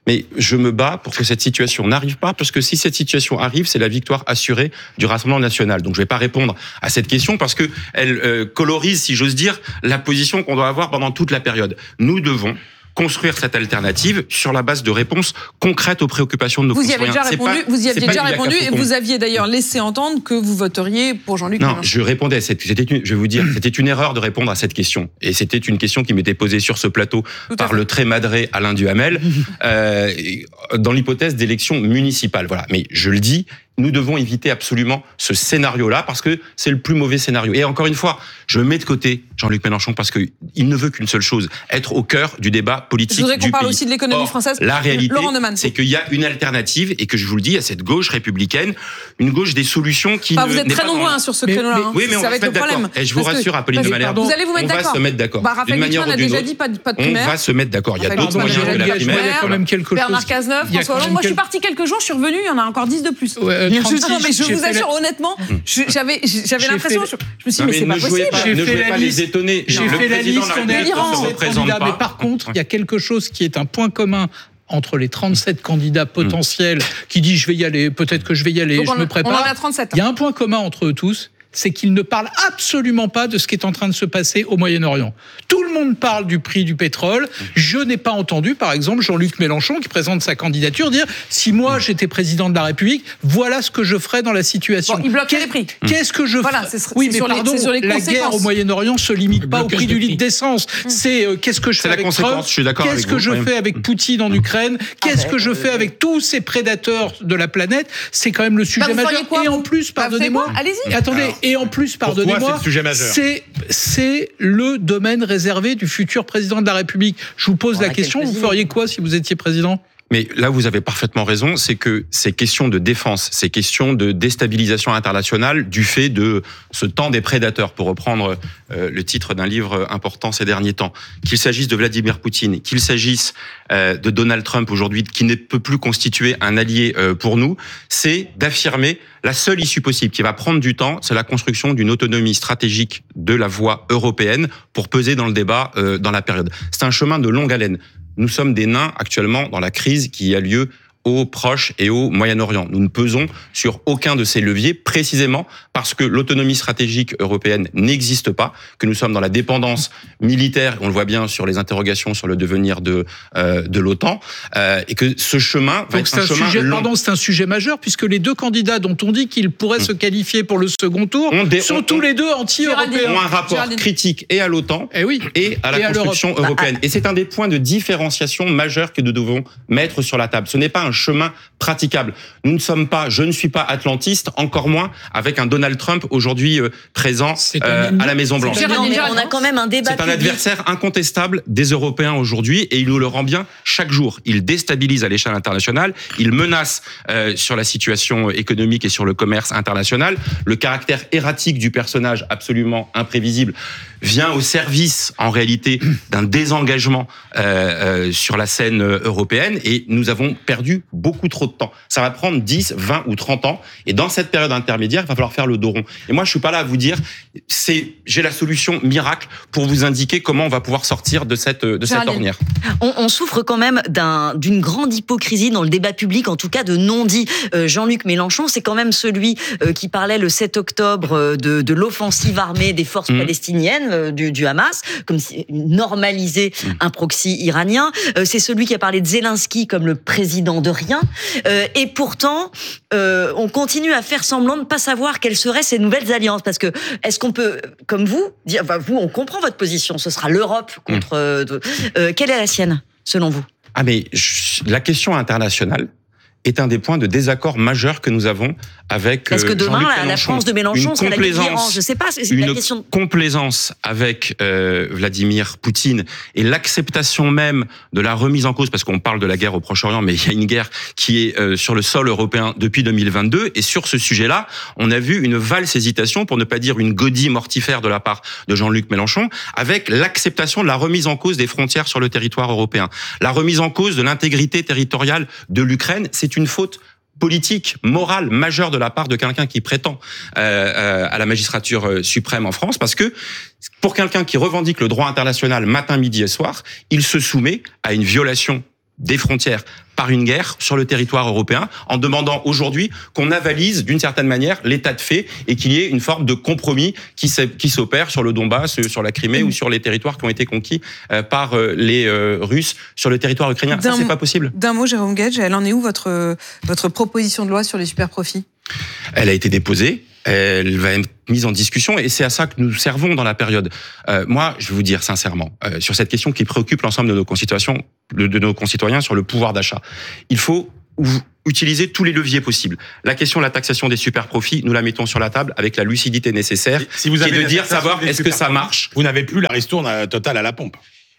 Mais je me bats pour que cette situation n'arrive pas, parce que si cette situation arrive, c'est la victoire assurée du Rassemblement national. Donc je ne vais pas répondre à cette question parce que elle euh, colorise, si j'ose dire, la position qu'on doit avoir pendant toute la période. Nous devons construire cette alternative sur la base de réponses concrètes aux préoccupations de nos vous y concitoyens. Avez déjà répondu, pas, vous y aviez déjà répondu et qu'on... vous aviez d'ailleurs laissé entendre que vous voteriez pour Jean-Luc Non, Mélenchon. je répondais à cette, c'était une, je vais vous dire, c'était une erreur de répondre à cette question. Et c'était une question qui m'était posée sur ce plateau par le très madré Alain Duhamel, euh, dans l'hypothèse d'élection municipale. Voilà. Mais je le dis, nous devons éviter absolument ce scénario-là parce que c'est le plus mauvais scénario. Et encore une fois, je mets de côté Jean-Luc Mélenchon parce que il ne veut qu'une seule chose, être au cœur du débat politique du pays. Je voudrais qu'on parle aussi de l'économie Or, française. La réalité, Laurent Neumann. c'est qu'il y a une alternative et que je vous le dis, à cette gauche républicaine, une gauche des solutions qui enfin, ne, vous êtes n'est très pas nombreux dans... hein, sur ce créneau-là. Hein. Oui, mais on ça va se mettre d'accord. Et je vous parce rassure, que, Apolline de Malherbe, vous allez vous mettre on d'accord. va se mettre d'accord. Bah, Raphaël Glucksmann a déjà dit pas de, pas de primaire. On va se mettre d'accord. Il y a d'autres Pardon, moyens que la primaire. Il y a quand même quelque chose. Bernard Cazeneuve, François Hollande. Moi, je suis parti quelques jours, je suis revenu, il y en a encore dix de plus. Ouais, trente-six, non, mais je vous assure, la... honnêtement, j'avais, j'avais l'impression, fait... je me suis dit, mais c'est pas possible. Pas, ne jouez pas les étonner. J'ai fait la liste, on est candidats, mais par contre, il y a quelque chose qui est un point commun entre les trente-sept candidats potentiels qui disent je vais y aller, peut-être que je vais y aller, Donc je on, me prépare. On en a trente-sept. Il y a un point commun entre eux tous, c'est qu'ils ne parlent absolument pas de ce qui est en train de se passer au Moyen-Orient. Tout le monde parle du prix du pétrole. Je n'ai pas entendu, par exemple, Jean-Luc Mélenchon, qui présente sa candidature, dire « Si moi, j'étais président de la République, voilà ce que je ferais dans la situation. » Bon, il bloque les prix. Qu'est-ce que je voilà, ferais c'est, Oui, c'est mais pardon, les, sur les la guerre au Moyen-Orient ne se limite pas au prix du litre d'essence. Mmh. C'est euh, qu'est-ce que je fais avec Trump, je suis d'accord qu'est-ce avec que vous, je oui. fais avec Poutine en Ukraine, qu'est-ce ah, que je fais avec tous ces prédateurs de la planète. C'est quand même le sujet bah, majeur. Quoi, et en plus, bah, pardonnez-moi, allez-y. Attendez, Alors, et en plus, pardonnez Moi, c'est, c'est, c'est le domaine réservé du futur président de la République. Je vous pose on la question, vous feriez quoi si vous étiez président ? Mais là, vous avez parfaitement raison, c'est que ces questions de défense, ces questions de déstabilisation internationale du fait de ce temps des prédateurs, pour reprendre euh, le titre d'un livre important ces derniers temps, qu'il s'agisse de Vladimir Poutine, qu'il s'agisse euh, de Donald Trump aujourd'hui, qui ne peut plus constituer un allié euh, pour nous, c'est d'affirmer la seule issue possible qui va prendre du temps, c'est la construction d'une autonomie stratégique de la voie européenne pour peser dans le débat euh, dans la période. C'est un chemin de longue haleine. Nous sommes des nains actuellement dans la crise qui a lieu au Proche et au Moyen-Orient. Nous ne pesons sur aucun de ces leviers, précisément parce que l'autonomie stratégique européenne n'existe pas, que nous sommes dans la dépendance militaire, on le voit bien sur les interrogations sur le devenir de euh, de l'OTAN, euh, et que ce chemin va Donc être un, un chemin sujet, long. Pardon, c'est un sujet majeur, puisque les deux candidats dont on dit qu'ils pourraient mmh. se qualifier pour le second tour dé- sont on, tous on, les deux anti-européens. Ont un rapport Géraldine. critique et à l'OTAN et, oui. et à la et construction à européenne. Et c'est un des points de différenciation majeurs que nous devons mettre sur la table. Ce n'est pas un chemin praticable. Nous ne sommes pas, je ne suis pas atlantiste, encore moins avec un Donald Trump aujourd'hui euh, présent euh, à la Maison Blanche. Non, mais on a quand même un débat. C'est un adversaire incontestable des Européens aujourd'hui et il nous le rend bien chaque jour. Il déstabilise à l'échelle internationale, il menace euh, sur la situation économique et sur le commerce international. Le caractère erratique du personnage, absolument imprévisible, vient au service, en réalité, d'un désengagement euh, euh, sur la scène européenne et nous avons perdu beaucoup trop de temps. Ça va prendre dix, vingt ou trente ans et dans cette période intermédiaire, il va falloir faire le dos rond. Et moi, je suis pas là à vous dire, c'est, j'ai la solution miracle pour vous indiquer comment on va pouvoir sortir de cette, de cette ornière. On, on souffre quand même d'un, d'une grande hypocrisie dans le débat public, en tout cas de non-dit. Euh, Jean-Luc Mélenchon, c'est quand même celui euh, qui parlait le sept octobre euh, de, de l'offensive armée des forces mmh. palestiniennes, euh, du, du Hamas, comme si normaliser mmh. un proxy iranien. Euh, c'est celui qui a parlé de Zelensky comme le président de rien. Euh, et pourtant, euh, on continue à faire semblant de ne pas savoir quelles seraient ces nouvelles alliances. Parce que, est-ce qu'on peut, comme vous, dire, enfin, vous, on comprend votre position, ce sera l'Europe contre... Mmh. Euh, euh, quelle est la sienne, selon vous ? Ah mais la question internationale est un des points de désaccord majeur que nous avons avec Est-ce que demain, Jean-Luc la, Mélenchon. la France de Mélenchon une sera la l'Iran ? Je sais pas, c'est une la question. complaisance avec euh, Vladimir Poutine et l'acceptation même de la remise en cause, parce qu'on parle de la guerre au Proche-Orient, mais il y a une guerre qui est euh, sur le sol européen depuis deux mille vingt-deux, et sur ce sujet-là, on a vu une valse hésitation, pour ne pas dire une godille mortifère de la part de Jean-Luc Mélenchon, avec l'acceptation de la remise en cause des frontières sur le territoire européen. La remise en cause de l'intégrité territoriale de l'Ukraine, c'est une faute politique, morale, majeure de la part de quelqu'un qui prétend euh, euh, à la magistrature euh, suprême en France, parce que pour quelqu'un qui revendique le droit international matin, midi et soir, il se soumet à une violation des frontières par une guerre sur le territoire européen, en demandant aujourd'hui qu'on avalise d'une certaine manière l'état de fait et qu'il y ait une forme de compromis qui s'opère sur le Donbass, sur la Crimée mmh. ou sur les territoires qui ont été conquis par les Russes sur le territoire ukrainien. Ça, c'est pas possible. D'un mot, Jérôme Guedj, elle en est où votre, votre proposition de loi sur les super-profits ? Elle a été déposée. Elle va être mise en discussion et c'est à ça que nous servons dans la période. Euh, moi, je vais vous dire sincèrement, euh, sur cette question qui préoccupe l'ensemble de nos concitoyens, de, de nos concitoyens sur le pouvoir d'achat, il faut utiliser tous les leviers possibles. La question de la taxation des super-profits, nous la mettons sur la table avec la lucidité nécessaire, si vous avez qui est de dire savoir est-ce que ça marche. Vous n'avez plus la ristourne totale à la pompe.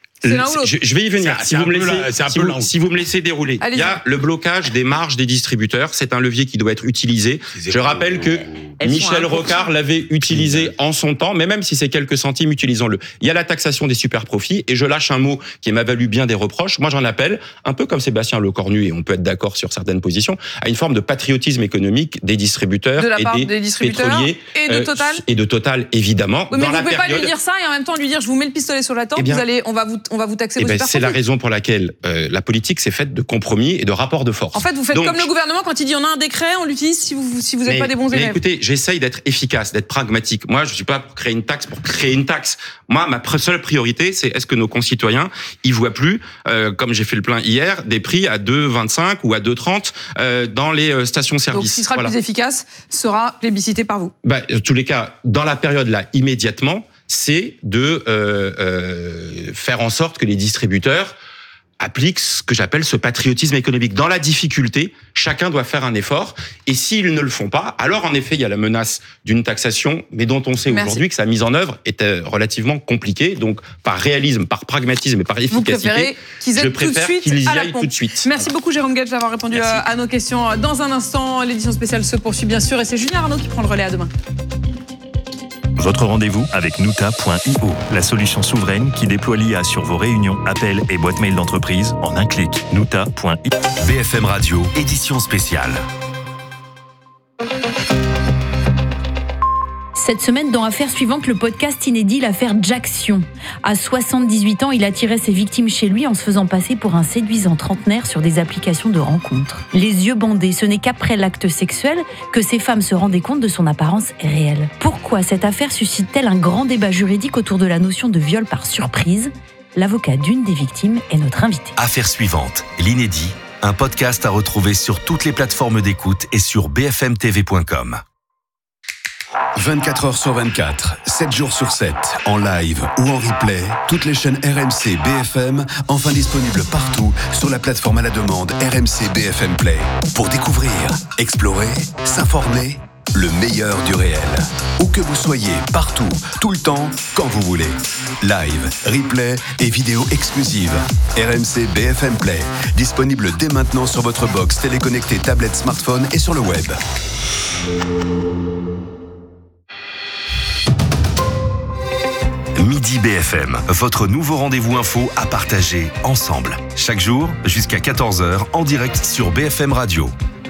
Je, je vais y venir. Si vous, me laissez, si, vous, si vous me laissez dérouler, Allez-y. Il y a le blocage des marges des distributeurs. C'est un levier qui doit être utilisé. Je rappelle que Elles Michel Rocard l'avait utilisé en son temps, mais même si c'est quelques centimes, utilisons-le. Il y a la taxation des super-profits, et je lâche un mot qui m'a valu bien des reproches. Moi, j'en appelle, un peu comme Sébastien Lecornu, et on peut être d'accord sur certaines positions, à une forme de patriotisme économique des distributeurs de la et part des, des distributeurs pétroliers. Et de Total euh, Et de Total, évidemment. Oui, mais dans vous la ne pouvez période... pas lui dire ça et en même temps lui dire je vous mets le pistolet sur la tempe, Eh bien, vous allez, on va vous, on va vous taxer eh vos ben, super-profits. c'est la raison pour laquelle euh, la politique s'est faite de compromis et de rapports de force. En fait, vous faites Donc, comme le gouvernement quand il dit on a un décret, on l'utilise si vous si vous n'êtes mais, pas des bons mais élèves. Écoutez, j'essaye d'être efficace, d'être pragmatique. Moi, je suis pas pour créer une taxe pour créer une taxe. Moi, ma seule priorité, c'est est-ce que nos concitoyens, ils voient plus, euh, comme j'ai fait le plein hier, des prix à deux vingt-cinq ou à deux trente euh, dans les euh, stations-service. Donc, ce qui sera voilà. le plus efficace sera plébiscité par vous. Bah, en tous les cas, dans la période là, immédiatement, c'est de euh, euh, faire en sorte que les distributeurs appliquent ce que j'appelle ce patriotisme économique. Dans la difficulté, chacun doit faire un effort. Et s'ils ne le font pas, alors en effet, il y a la menace d'une taxation, mais dont on sait Merci. aujourd'hui que sa mise en œuvre est relativement compliquée. Donc, par réalisme, par pragmatisme et par Vous efficacité, préférez qu'ils je aident tout de préfère suite qu'ils y à la aillent pompe. tout de suite. Merci beaucoup Jérôme Guedj d'avoir répondu Merci. à, à nos questions. Dans un instant, l'édition spéciale se poursuit bien sûr et c'est Julien Arnaud qui prend le relais. À demain. Votre rendez-vous avec Nuta point i o, la solution souveraine qui déploie l'I A sur vos réunions, appels et boîtes mail d'entreprise en un clic. Nuta point i o. B F M Radio, édition spéciale. Cette semaine, dans Affaire suivante, le podcast inédit, l'affaire Jackson. À soixante-dix-huit ans, il attirait ses victimes chez lui en se faisant passer pour un séduisant trentenaire sur des applications de rencontres. Les yeux bandés, ce n'est qu'après l'acte sexuel que ces femmes se rendaient compte de son apparence réelle. Pourquoi cette affaire suscite-t-elle un grand débat juridique autour de la notion de viol par surprise ? L'avocat d'une des victimes est notre invité. Affaire suivante, l'inédit, un podcast à retrouver sur toutes les plateformes d'écoute et sur b f m t v point com. vingt-quatre heures sur vingt-quatre, sept jours sur sept, en live ou en replay, toutes les chaînes R M C B F M, enfin disponibles partout sur la plateforme à la demande R M C B F M Play. Pour découvrir, explorer, s'informer, le meilleur du réel. Où que vous soyez, partout, tout le temps, quand vous voulez. Live, replay et vidéos exclusives. R M C B F M Play, disponible dès maintenant sur votre box téléconnectée, tablette, smartphone et sur le web. Midi B F M, votre nouveau rendez-vous info à partager ensemble. Chaque jour, jusqu'à quatorze heures, en direct sur B F M Radio.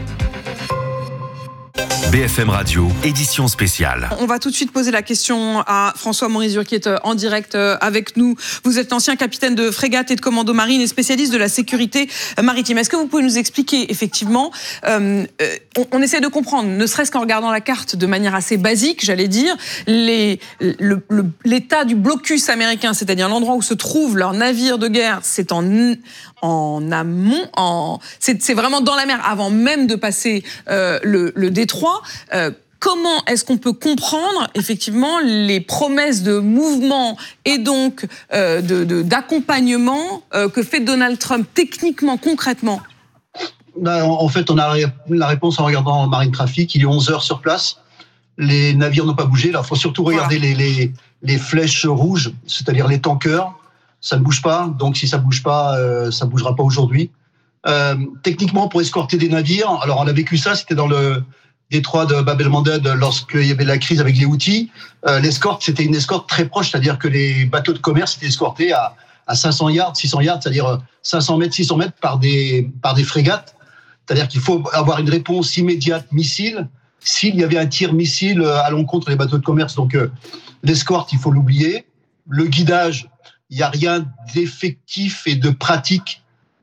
B F M Radio, édition spéciale. On va tout de suite poser la question à François Morizur qui est en direct avec nous. Vous êtes ancien capitaine de frégate et de commando marine et spécialiste de la sécurité maritime. Est-ce que vous pouvez nous expliquer effectivement, euh, on, on essaie de comprendre, ne serait-ce qu'en regardant la carte de manière assez basique, j'allais dire, les, le, le, l'état du blocus américain, c'est-à-dire l'endroit où se trouvent leurs navires de guerre, c'est en, en amont, en, c'est, c'est vraiment dans la mer, avant même de passer euh, le, le détroit. Euh, comment est-ce qu'on peut comprendre effectivement les promesses de mouvement et donc euh, de, de, d'accompagnement euh, que fait Donald Trump techniquement, concrètement ? En fait, on a la réponse en regardant Marine Traffic. Il est onze heures sur place. Les navires n'ont pas bougé. Là, il faut surtout regarder voilà. les, les, les flèches rouges, c'est-à-dire les tankers. Ça ne bouge pas. Donc, si ça ne bouge pas, euh, ça ne bougera pas aujourd'hui. Euh, techniquement, pour escorter des navires, alors on a vécu ça, c'était dans le détroit de Bab el-Mandeb lorsqu'il y avait la crise avec les Houthis. Euh, l'escorte, c'était une escorte très proche, c'est-à-dire que les bateaux de commerce étaient escortés à, à cinq cents yards, six cents yards, c'est-à-dire cinq cents mètres, six cents mètres par des, par des frégates. C'est-à-dire qu'il faut avoir une réponse immédiate missile s'il y avait un tir missile à l'encontre des bateaux de commerce. Donc, euh, l'escorte, il faut l'oublier. Le guidage, il n'y a rien d'effectif et de pratique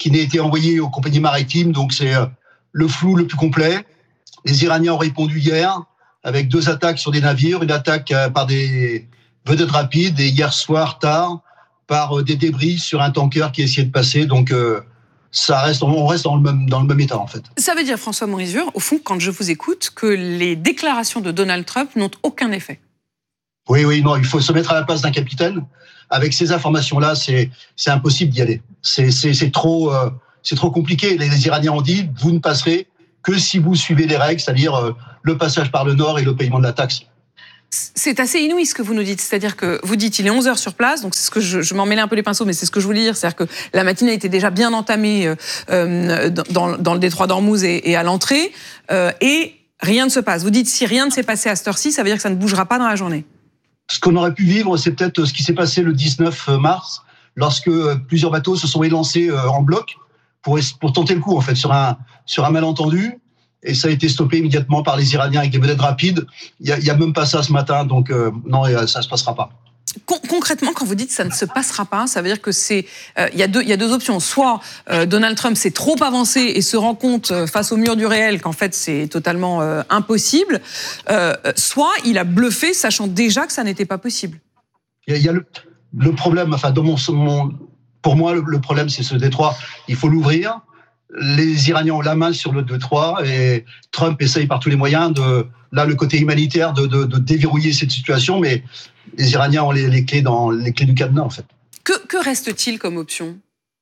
qui n'ait été envoyé aux compagnies maritimes. Donc c'est le flou le plus complet. Les Iraniens ont répondu hier avec deux attaques sur des navires, une attaque par des vedettes rapides et hier soir tard par des débris sur un tanker qui essayait de passer. Donc euh, ça reste, on reste dans le même dans le même état en fait. Ça veut dire, François Morizur, au fond, quand je vous écoute, que les déclarations de Donald Trump n'ont aucun effet. Oui, oui, non, il faut se mettre à la place d'un capitaine. Avec ces informations-là, c'est c'est impossible d'y aller. C'est c'est c'est trop euh, c'est trop compliqué. Les, les Iraniens ont dit, vous ne passerez que si vous suivez les règles, c'est-à-dire euh, le passage par le nord et le paiement de la taxe. C'est assez inouï ce que vous nous dites, c'est-à-dire que vous dites il est onze heures sur place, donc c'est ce que je, je m'en mêlais un peu les pinceaux, mais c'est ce que je voulais dire, c'est-à-dire que la matinée était déjà bien entamée euh, dans, dans le détroit d'Ormuz et, et à l'entrée, euh, et rien ne se passe. Vous dites si rien ne s'est passé à cette heure-ci, ça veut dire que ça ne bougera pas dans la journée. Ce qu'on aurait pu vivre, c'est peut-être ce qui s'est passé le dix-neuf mars, lorsque plusieurs bateaux se sont élancés en bloc pour, pour tenter le coup, en fait, sur un, sur un malentendu. Et ça a été stoppé immédiatement par les Iraniens avec des vedettes rapides. Il y a, il y a même pas ça ce matin, donc euh, non, ça se passera pas. Con- concrètement, quand vous dites ça ne se passera pas, ça veut dire que c'est, euh, il y a deux, il y a deux options. Soit euh, Donald Trump s'est trop avancé et se rend compte euh, face au mur du réel qu'en fait c'est totalement euh, impossible. Euh, soit il a bluffé, sachant déjà que ça n'était pas possible. Il y a, il y a le, le problème, enfin, dans mon, mon, pour moi, le, le problème c'est ce détroit. Il faut l'ouvrir. Les Iraniens ont la main sur le détroit et Trump essaye par tous les moyens de, là, le côté humanitaire, de, de, de déverrouiller cette situation, mais les Iraniens ont les, les clés dans les clés du cadenas, en fait. Que, que reste-t-il comme option?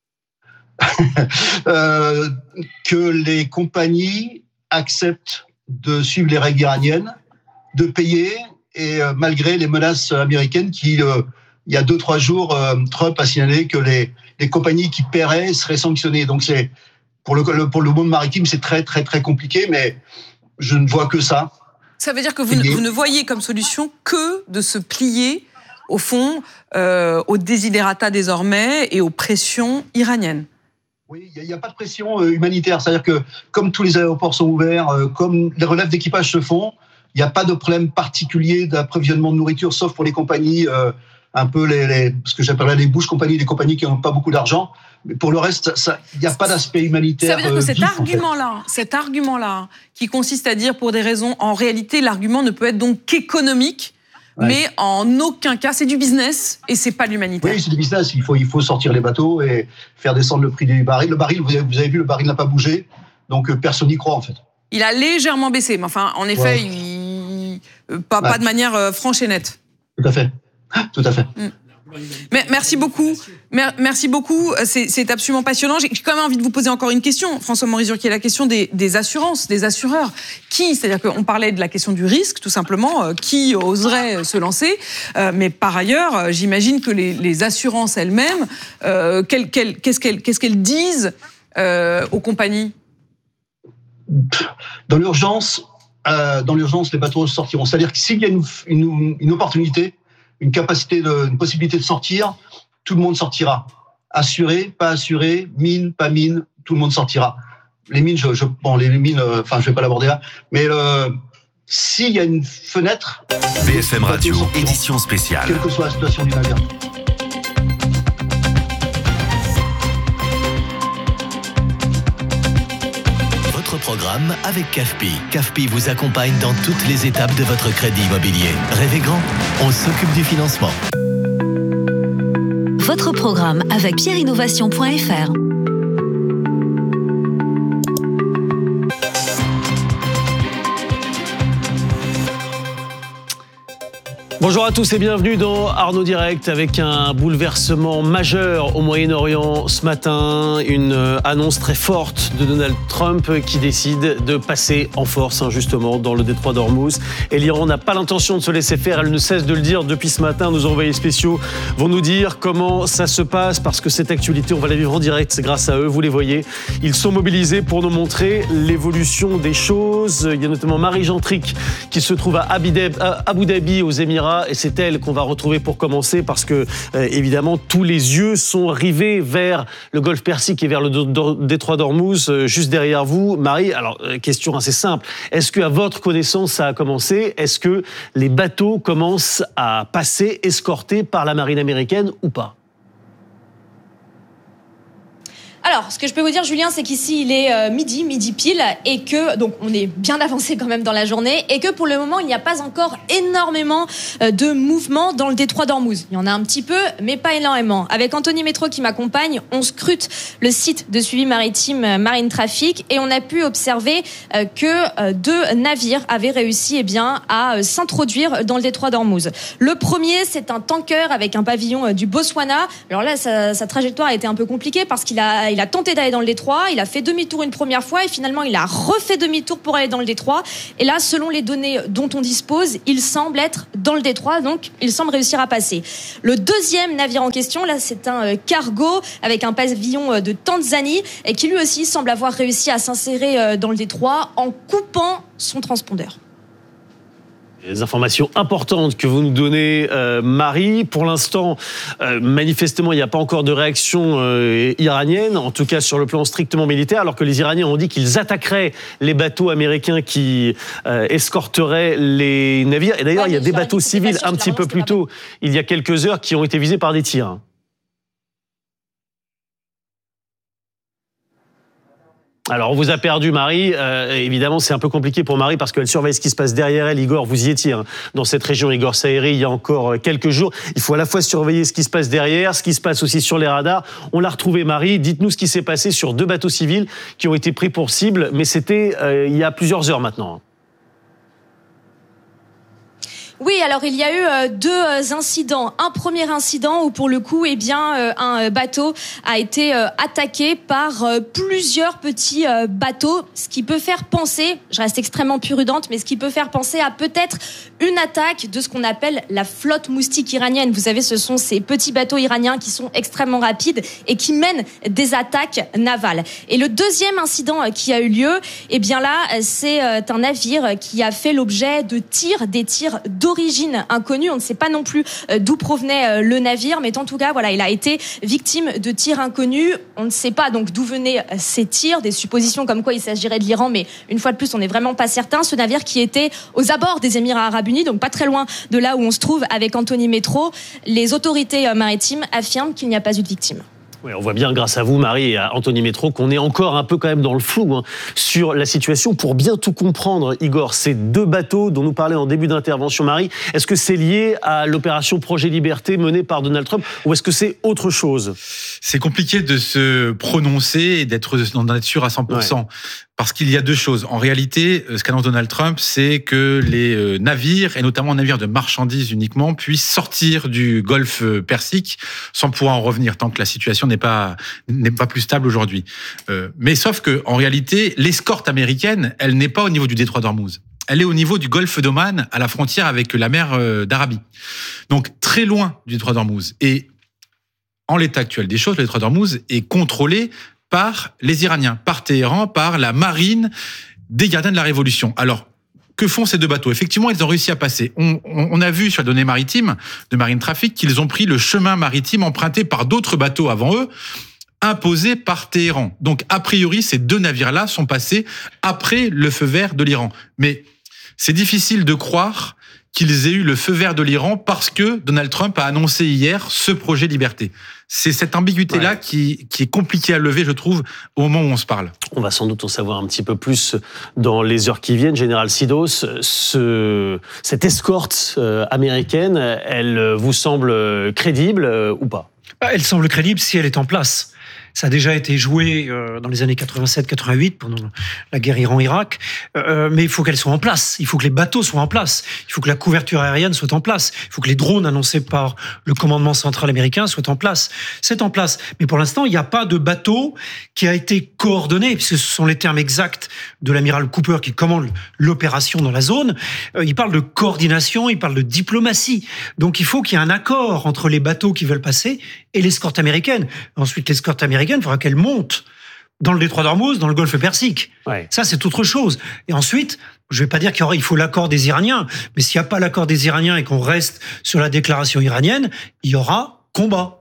euh, que les compagnies acceptent de suivre les règles iraniennes, de payer, et euh, malgré les menaces américaines qui, euh, il y a deux, trois jours, euh, Trump a signalé que les, les compagnies qui paieraient seraient sanctionnées. Donc c'est, Pour le, pour le monde maritime, c'est très, très, très compliqué, mais je ne vois que ça. Ça veut dire que vous, ne, vous ne voyez comme solution que de se plier, au fond, euh, aux desiderata désormais et aux pressions iraniennes. Oui, il n'y a, a pas de pression humanitaire. C'est-à-dire que comme tous les aéroports sont ouverts, euh, comme les relèves d'équipage se font, il n'y a pas de problème particulier d'approvisionnement de nourriture, sauf pour les compagnies, euh, un peu les, les, ce que j'appellerais les bouches compagnies, les compagnies qui n'ont pas beaucoup d'argent. Mais pour le reste, il n'y a pas d'aspect humanitaire. Ça veut dire que cet vif, argument-là, en fait. cet argument-là, qui consiste à dire pour des raisons, en réalité, l'argument ne peut être donc qu'économique, ouais. mais en aucun cas, c'est du business et c'est pas l'humanitaire. Oui, c'est du business. Il faut, il faut sortir les bateaux et faire descendre le prix du baril. Le baril, vous avez, vous avez vu, le baril n'a pas bougé, donc personne n'y croit en fait. Il a légèrement baissé, mais enfin, en effet, ouais. il... pas, ouais. pas de manière franche et nette. Tout à fait. Tout à fait. Mm. Merci beaucoup. Merci beaucoup. C'est, c'est absolument passionnant. J'ai quand même envie de vous poser encore une question, François Morizur, qui est la question des, des assurances, des assureurs. Qui, c'est-à-dire qu'on parlait de la question du risque, tout simplement, euh, qui oserait se lancer. Euh, mais par ailleurs, euh, j'imagine que les, les assurances elles-mêmes, euh, quel, quel, qu'est-ce, qu'elles, qu'est-ce qu'elles disent euh, aux compagnies? Dans l'urgence, euh, dans l'urgence, les bateaux sortiront. C'est-à-dire que s'il y a une, une, une opportunité, une capacité, de, une possibilité de sortir, tout le monde sortira. Assuré, pas assuré, mine, pas mine, tout le monde sortira. Les mines, je, je bon, les mines, euh, enfin, je vais pas l'aborder là, mais euh, s'il y a une fenêtre. B F M Radio, édition spéciale. Quelle que soit la situation du navire. Votre programme avec C A F P I. C A F P I vous accompagne dans toutes les étapes de votre crédit immobilier. Rêvez grand, on s'occupe du financement. Votre programme avec pierre innovation point f r. Bonjour à tous et bienvenue dans Arnaud Direct avec un bouleversement majeur au Moyen-Orient ce matin, une annonce très forte de Donald Trump qui décide de passer en force justement dans le détroit d'Ormuz. Et l'Iran n'a pas l'intention de se laisser faire, elle ne cesse de le dire depuis ce matin. Nos envoyés spéciaux vont nous dire comment ça se passe parce que cette actualité, on va la vivre en direct, c'est grâce à eux, vous les voyez. Ils sont mobilisés pour nous montrer l'évolution des choses. Il y a notamment Marie Gentric qui se trouve à Abu Dhabi aux Émirats. Et c'est elle qu'on va retrouver pour commencer parce que, euh, évidemment, tous les yeux sont rivés vers le golfe Persique et vers le détroit d'Ormuz, euh, juste derrière vous. Marie, alors, euh, question assez simple. Est-ce qu'à votre connaissance, ça a commencé? Est-ce que les bateaux commencent à passer escortés par la marine américaine ou pas? Alors, ce que je peux vous dire, Julien, c'est qu'ici, il est euh, midi, midi pile, et que, donc, on est bien avancé quand même dans la journée, et que pour le moment, il n'y a pas encore énormément euh, de mouvements dans le détroit d'Ormuz. Il y en a un petit peu, mais pas énormément. Avec Anthony Métro qui m'accompagne, on scrute le site de suivi maritime euh, Marine Traffic, et on a pu observer euh, que euh, deux navires avaient réussi eh bien, à euh, s'introduire dans le détroit d'Ormuz. Le premier, c'est un tanker avec un pavillon euh, du Botswana. Alors là, sa, sa trajectoire a été un peu compliquée parce qu'il a Il a tenté d'aller dans le détroit, il a fait demi-tour une première fois et finalement il a refait demi-tour pour aller dans le détroit. Et là, selon les données dont on dispose, il semble être dans le détroit, donc il semble réussir à passer. Le deuxième navire en question, là, c'est un cargo avec un pavillon de Tanzanie et qui lui aussi semble avoir réussi à s'insérer dans le détroit en coupant son transpondeur. Les informations importantes que vous nous donnez, euh, Marie. Pour l'instant, euh, manifestement, il n'y a pas encore de réaction euh, iranienne, en tout cas sur le plan strictement militaire, alors que les Iraniens ont dit qu'ils attaqueraient les bateaux américains qui euh, escorteraient les navires. Et d'ailleurs, ouais, il y a des bateaux civils un petit peu plus tôt, il y a quelques heures, qui ont été visés par des tirs. Alors, on vous a perdu, Marie. Euh, évidemment, c'est un peu compliqué pour Marie parce qu'elle surveille ce qui se passe derrière elle. Igor, vous y étiez hein, dans cette région, Igor Saeri, il y a encore quelques jours. Il faut à la fois surveiller ce qui se passe derrière, ce qui se passe aussi sur les radars. On l'a retrouvée, Marie. Dites-nous ce qui s'est passé sur deux bateaux civils qui ont été pris pour cible, mais c'était euh, il y a plusieurs heures maintenant. Oui, alors il y a eu euh, deux incidents. Un premier incident où pour le coup, eh bien, euh, un bateau a été euh, attaqué par euh, plusieurs petits euh, bateaux, ce qui peut faire penser, je reste extrêmement prudente, mais ce qui peut faire penser à peut-être une attaque de ce qu'on appelle la flotte moustique iranienne. Vous savez, ce sont ces petits bateaux iraniens qui sont extrêmement rapides et qui mènent des attaques navales. Et le deuxième incident qui a eu lieu, eh bien là, c'est un navire qui a fait l'objet de tirs, des tirs d'eau d'origine inconnue. On ne sait pas non plus d'où provenait le navire, mais en tout cas, voilà, il a été victime de tirs inconnus. On ne sait pas donc d'où venaient ces tirs, des suppositions comme quoi il s'agirait de l'Iran, mais une fois de plus, on n'est vraiment pas certain. Ce navire qui était aux abords des Émirats Arabes Unis, donc pas très loin de là où on se trouve avec Anthony Métro, les autorités maritimes affirment qu'il n'y a pas eu de victimes. Oui, on voit bien, grâce à vous, Marie et à Anthony Métro, qu'on est encore un peu quand même dans le flou hein, sur la situation. Pour bien tout comprendre, Igor, ces deux bateaux dont nous parlait en début d'intervention, Marie, est-ce que c'est lié à l'opération Projet Liberté menée par Donald Trump ou est-ce que c'est autre chose ? C'est compliqué de se prononcer et d'être, d'en être sûr à cent pour cent. Ouais. Parce qu'il y a deux choses. En réalité, ce qu'annonce Donald Trump, c'est que les navires, et notamment navires de marchandises uniquement, puissent sortir du golfe Persique sans pouvoir en revenir, tant que la situation n'est pas, n'est pas plus stable aujourd'hui. Euh, mais sauf que, en réalité, l'escorte américaine, elle n'est pas au niveau du détroit d'Ormuz. Elle est au niveau du golfe d'Oman, à la frontière avec la mer d'Arabie. Donc, très loin du détroit d'Ormuz. Et en l'état actuel des choses, le détroit d'Ormuz est contrôlé par les Iraniens, par Téhéran, par la marine des gardiens de la Révolution. Alors, que font ces deux bateaux ? Effectivement, ils ont réussi à passer. On, on, on a vu sur les données maritimes de Marine Traffic qu'ils ont pris le chemin maritime emprunté par d'autres bateaux avant eux, imposé par Téhéran. Donc, a priori, ces deux navires-là sont passés après le feu vert de l'Iran. Mais c'est difficile de croire qu'ils aient eu le feu vert de l'Iran parce que Donald Trump a annoncé hier ce projet liberté. C'est cette ambiguïté-là ouais. qui, qui est compliquée à lever, je trouve, au moment où on se parle. On va sans doute en savoir un petit peu plus dans les heures qui viennent. Général Sidos, ce, cette escorte américaine, elle vous semble crédible ou pas ? Elle semble crédible si elle est en place. Ça a déjà été joué dans les années quatre-vingt-sept quatre-vingt-huit, pendant la guerre Iran-Irak. Euh, mais il faut qu'elle soit en place. Il faut que les bateaux soient en place. Il faut que la couverture aérienne soit en place. Il faut que les drones annoncés par le commandement central américain soient en place. C'est en place. Mais pour l'instant, il n'y a pas de bateau qui a été coordonné, puisque ce sont les termes exacts de l'amiral Cooper qui commande l'opération dans la zone. Euh, il parle de coordination, il parle de diplomatie. Donc il faut qu'il y ait un accord entre les bateaux qui veulent passer et l'escorte américaine. Ensuite, l'escorte américaine, il faudra qu'elle monte dans le détroit d'Ormuz, dans le golfe Persique. Ouais. Ça, c'est autre chose. Et ensuite, je ne vais pas dire qu'il y aura, il faut l'accord des Iraniens, mais s'il n'y a pas l'accord des Iraniens et qu'on reste sur la déclaration iranienne, il y aura combat.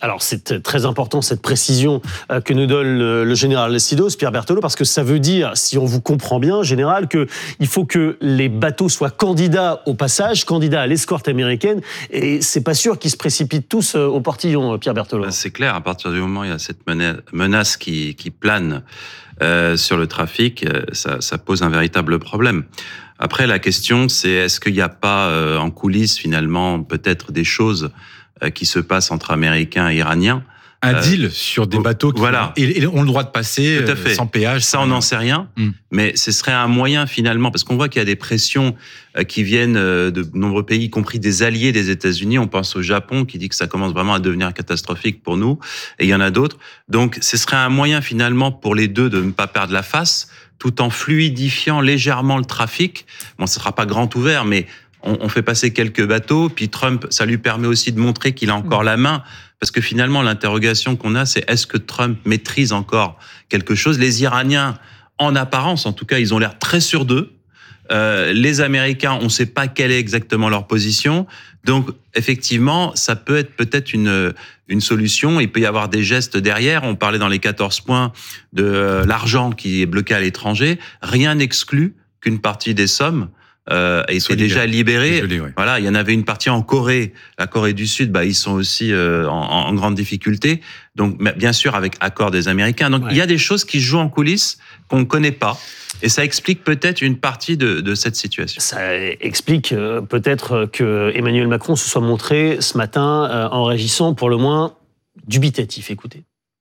Alors c'est très important cette précision que nous donne le général Sidos, Pierre Berthelot, parce que ça veut dire, si on vous comprend bien, général, qu'il faut que les bateaux soient candidats au passage, candidats à l'escorte américaine, et c'est pas sûr qu'ils se précipitent tous au portillon, Pierre Berthelot. C'est clair, à partir du moment où il y a cette menace qui, qui plane euh, sur le trafic, ça, ça pose un véritable problème. Après, la question, c'est est-ce qu'il n'y a pas euh, en coulisses, finalement, peut-être des choses euh, qui se passent entre Américains et Iraniens. Un euh, deal sur des bateaux qui voilà. et, et ont le droit de passer Tout à fait. sans péage. Ça, on n'en sait rien, mm. mais ce serait un moyen, finalement, parce qu'on voit qu'il y a des pressions euh, qui viennent euh, de nombreux pays, y compris des alliés des États-Unis. On pense au Japon, qui dit que ça commence vraiment à devenir catastrophique pour nous, et il y en a d'autres. Donc, ce serait un moyen, finalement, pour les deux de ne pas perdre la face, tout en fluidifiant légèrement le trafic. Bon, ce sera pas grand ouvert, mais on, on fait passer quelques bateaux, puis Trump, ça lui permet aussi de montrer qu'il a encore la main, parce que finalement, l'interrogation qu'on a, c'est est-ce que Trump maîtrise encore quelque chose? Les Iraniens, en apparence, en tout cas, ils ont l'air très sûrs d'eux. Euh, les Américains, on ne sait pas quelle est exactement leur position. Donc, effectivement, ça peut être peut-être une, une solution. Il peut y avoir des gestes derrière. On parlait dans les quatorze points de l'argent qui est bloqué à l'étranger. Rien n'exclut qu'une partie des sommes euh, ait été déjà libérée. Désolé, ouais. Voilà, il y en avait une partie en Corée. La Corée du Sud, bah, ils sont aussi euh, en, en grande difficulté. Donc, bien sûr, avec accord des Américains. Donc, ouais. il y a des choses qui jouent en coulisses qu'on ne connaît pas. Et ça explique peut-être une partie de, de cette situation. Ça explique euh, peut-être que Emmanuel Macron se soit montré ce matin euh, en réagissant pour le moins dubitatif. Écoutez.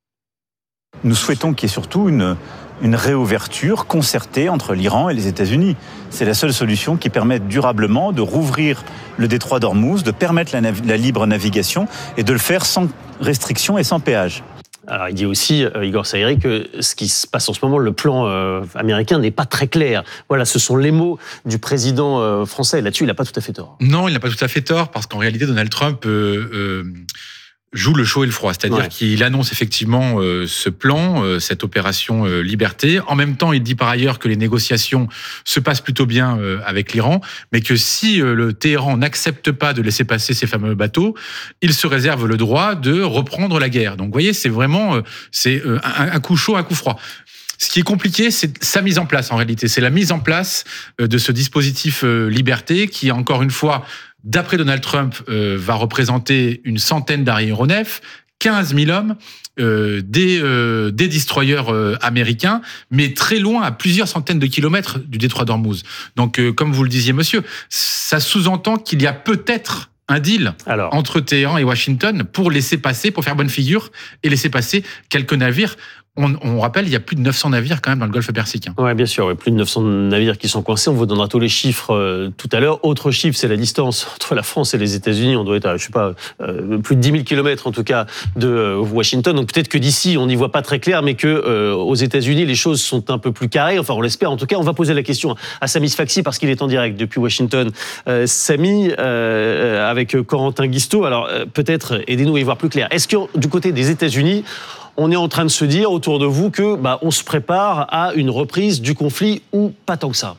Nous souhaitons qu'il y ait surtout une, une réouverture concertée entre l'Iran et les États-Unis. C'est la seule solution qui permette durablement de rouvrir le détroit d'Ormuz, de permettre la, nav- la libre navigation et de le faire sans restriction et sans péage. Alors, il dit aussi, euh, Igor Saïri, que ce qui se passe en ce moment, le plan euh, américain n'est pas très clair. Voilà, ce sont les mots du président euh, français. Là-dessus, il n'a pas tout à fait tort. Non, il n'a pas tout à fait tort, parce qu'en réalité, Donald Trump euh, euh, joue le chaud et le froid. C'est-à-dire ouais. qu'il annonce effectivement euh, ce plan, euh, cette opération euh, Liberté. En même temps, il dit par ailleurs que les négociations se passent plutôt bien euh, avec l'Iran, mais que si euh, le Téhéran n'accepte pas de laisser passer ces fameux bateaux, il se réserve le droit de reprendre la guerre. Donc, vous voyez, c'est vraiment euh, c'est euh, un, un coup chaud, un coup froid. Ce qui est compliqué, c'est sa mise en place, en réalité. C'est la mise en place euh, de ce dispositif euh, Liberté qui, encore une fois, d'après Donald Trump, euh, va représenter une centaine d'aéronefs, quinze mille hommes, euh, des, euh, des destroyers euh, américains, mais très loin, à plusieurs centaines de kilomètres du détroit d'Ormuz. Donc, euh, comme vous le disiez, monsieur, ça sous-entend qu'il y a peut-être un deal Alors. entre Téhéran et Washington pour laisser passer, pour faire bonne figure, et laisser passer quelques navires. On, on rappelle, il y a plus de neuf cents navires quand même dans le Golfe Persique. Oui, bien sûr, ouais, plus de neuf cents navires qui sont coincés. On vous donnera tous les chiffres euh, tout à l'heure. Autre chiffre, c'est la distance entre la France et les États-Unis. On doit être à, je sais pas, euh, plus de dix mille kilomètres en tout cas de euh, Washington. Donc peut-être que d'ici, on n'y voit pas très clair, mais que euh, aux États-Unis, les choses sont un peu plus carrées. Enfin, on l'espère. En tout cas, on va poser la question à Sami Sfaxi parce qu'il est en direct depuis Washington. Euh, Sami, euh, avec Corentin Guisteau. Alors euh, peut-être aidez-nous à y voir plus clair. Est-ce que du côté des États-Unis, on est en train de se dire autour de vous que bah, on se prépare à une reprise du conflit ou pas tant que ça?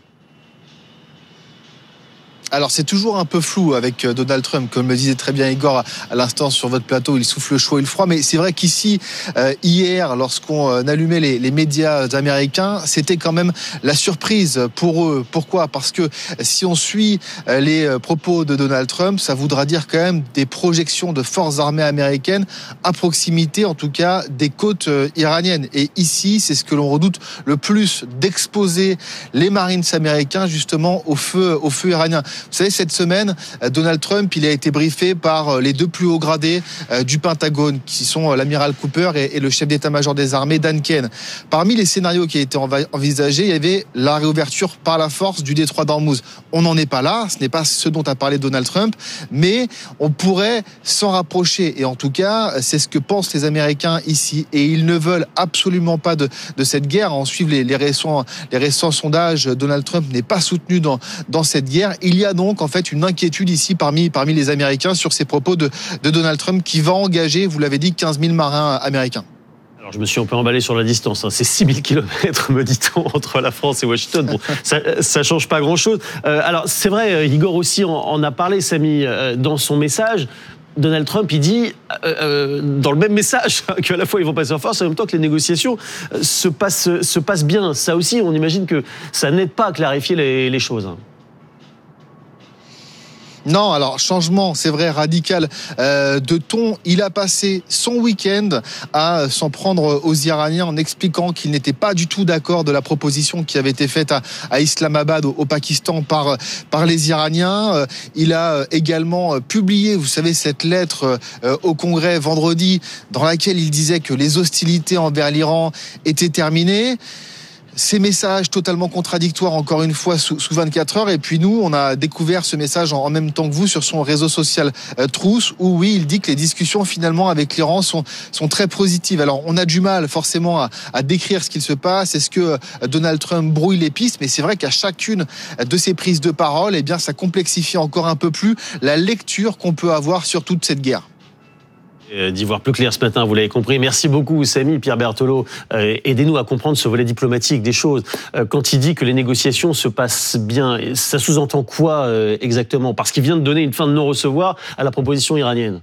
Alors c'est toujours un peu flou avec Donald Trump, comme le disait très bien Igor à l'instant sur votre plateau, il souffle le chaud et le froid, mais c'est vrai qu'ici, euh, hier, lorsqu'on allumait les, les médias américains, c'était quand même la surprise pour eux. Pourquoi ? Parce que si on suit les propos de Donald Trump, ça voudra dire quand même des projections de forces armées américaines à proximité, en tout cas, des côtes iraniennes. Et ici, c'est ce que l'on redoute le plus, d'exposer les Marines américains justement au feu, au feu iranien. Vous savez, cette semaine, Donald Trump, il a été briefé par les deux plus hauts gradés du Pentagone, qui sont l'amiral Cooper et le chef d'état-major des armées, Dan Kane. Parmi les scénarios qui étaient envisagés, il y avait la réouverture par la force du détroit d'Ormuz. On n'en est pas là, ce n'est pas ce dont a parlé Donald Trump, mais on pourrait s'en rapprocher. Et en tout cas, c'est ce que pensent les Américains ici. Et ils ne veulent absolument pas de, de cette guerre. En suivant les, les, récents, les récents sondages, Donald Trump n'est pas soutenu dans, dans cette guerre. Il y a donc en fait une inquiétude ici parmi, parmi les Américains sur ces propos de, de Donald Trump qui va engager, vous l'avez dit, quinze mille marins américains. Alors je me suis un peu emballé sur la distance, hein. C'est six mille kilomètres, me dit-on, entre la France et Washington. Bon, ça, ça change pas grand-chose. Euh, alors c'est vrai, Igor aussi en, en a parlé, Sami, euh, dans son message. Donald Trump, il dit, euh, euh, dans le même message, qu'à la fois ils vont passer en force, en même temps que les négociations euh, se, passent, se passent bien. Ça aussi, on imagine que ça n'aide pas à clarifier les, les choses. Non, alors changement, c'est vrai, radical euh, de ton. Il a passé son week-end à s'en prendre aux Iraniens en expliquant qu'il n'était pas du tout d'accord de la proposition qui avait été faite à, à Islamabad, au, au Pakistan, par, par les Iraniens. Euh, il a également publié, vous savez, cette lettre euh, au Congrès vendredi dans laquelle il disait que les hostilités envers l'Iran étaient terminées. Ces messages totalement contradictoires, encore une fois, sous, sous vingt-quatre heures. Et puis nous, on a découvert ce message en, en même temps que vous sur son réseau social euh, Truth, où oui, il dit que les discussions finalement avec l'Iran sont, sont très positives. Alors, on a du mal forcément à, à décrire ce qu'il se passe. Est-ce que euh, Donald Trump brouille les pistes? Mais c'est vrai qu'à chacune de ces prises de parole, eh bien, ça complexifie encore un peu plus la lecture qu'on peut avoir sur toute cette guerre. D'y voir plus clair ce matin, vous l'avez compris. Merci beaucoup, Samy, Pierre Berthelot. Euh, aidez-nous à comprendre ce volet diplomatique des choses. Euh, quand il dit que les négociations se passent bien, ça sous-entend quoi euh, exactement? Parce qu'il vient de donner une fin de non-recevoir à la proposition iranienne.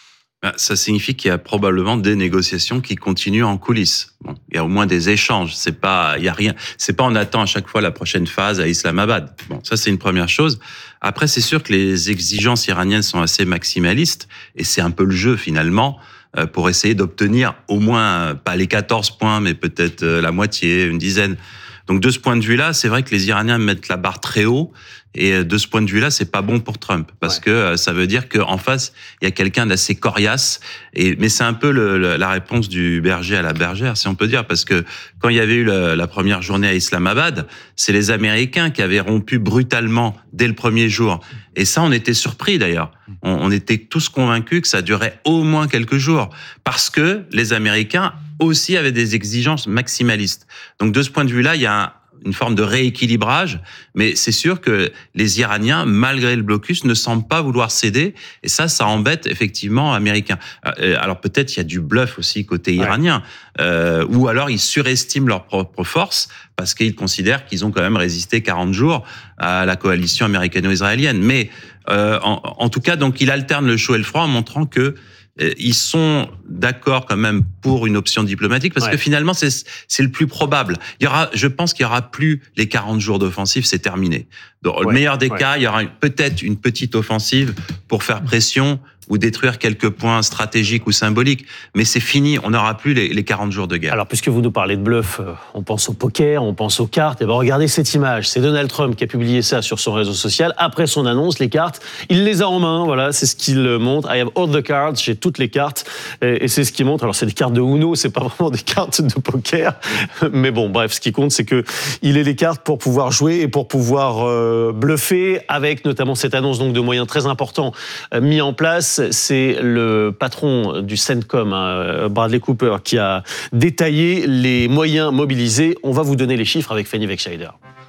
Ça signifie qu'il y a probablement des négociations qui continuent en coulisses. Bon, il y a au moins des échanges. C'est pas, il y a rien. C'est pas on attend à chaque fois la prochaine phase à Islamabad. Bon, ça c'est une première chose. Après, c'est sûr que les exigences iraniennes sont assez maximalistes et c'est un peu le jeu finalement pour essayer d'obtenir au moins pas les quatorze points, mais peut-être la moitié, une dizaine. Donc de ce point de vue-là, c'est vrai que les Iraniens mettent la barre très haut. Et de ce point de vue-là, c'est pas bon pour Trump parce ouais. que ça veut dire qu'en face il y a quelqu'un d'assez coriace. Et mais c'est un peu le, le, la réponse du berger à la bergère, si on peut dire, parce que quand il y avait eu la, la première journée à Islamabad, c'est les Américains qui avaient rompu brutalement dès le premier jour. Et ça, on était surpris d'ailleurs. On, on était tous convaincus que ça durait au moins quelques jours parce que les Américains aussi avaient des exigences maximalistes. Donc de ce point de vue-là, il y a un une forme de rééquilibrage, mais c'est sûr que les Iraniens, malgré le blocus, ne semblent pas vouloir céder, et ça, ça embête effectivement les Américains. Alors peut-être il y a du bluff aussi côté iranien, ouais. euh, ou alors ils surestiment leur propre force, parce qu'ils considèrent qu'ils ont quand même résisté quarante jours à la coalition américano-israélienne. Mais euh, en, en tout cas, donc il alterne le chaud et le froid en montrant que ils sont d'accord quand même pour une option diplomatique parce ouais. que finalement c'est c'est le plus probable. Il y aura, je pense qu'il y aura plus les quarante jours d'offensive, c'est terminé. Dans le ouais. meilleur des ouais. cas, il y aura peut-être une petite offensive pour faire pression ou détruire quelques points stratégiques ou symboliques, mais c'est fini, on n'aura plus les, les quarante jours de guerre. Alors, puisque vous nous parlez de bluff, on pense au poker, on pense aux cartes, et ben regardez cette image, c'est Donald Trump qui a publié ça sur son réseau social, après son annonce, les cartes, il les a en main, voilà, c'est ce qu'il montre, I have all the cards, j'ai toutes les cartes, et, et c'est ce qu'il montre, alors c'est des cartes de Uno, c'est pas vraiment des cartes de poker, mais bon, bref, ce qui compte, c'est que il ait les cartes pour pouvoir jouer et pour pouvoir euh, bluffer, avec notamment cette annonce donc de moyens très importants euh, mis en place. C'est le patron du CENTCOM, hein, Bradley Cooper, qui a détaillé les moyens mobilisés. On va vous donner les chiffres avec Fanny Wegscheider.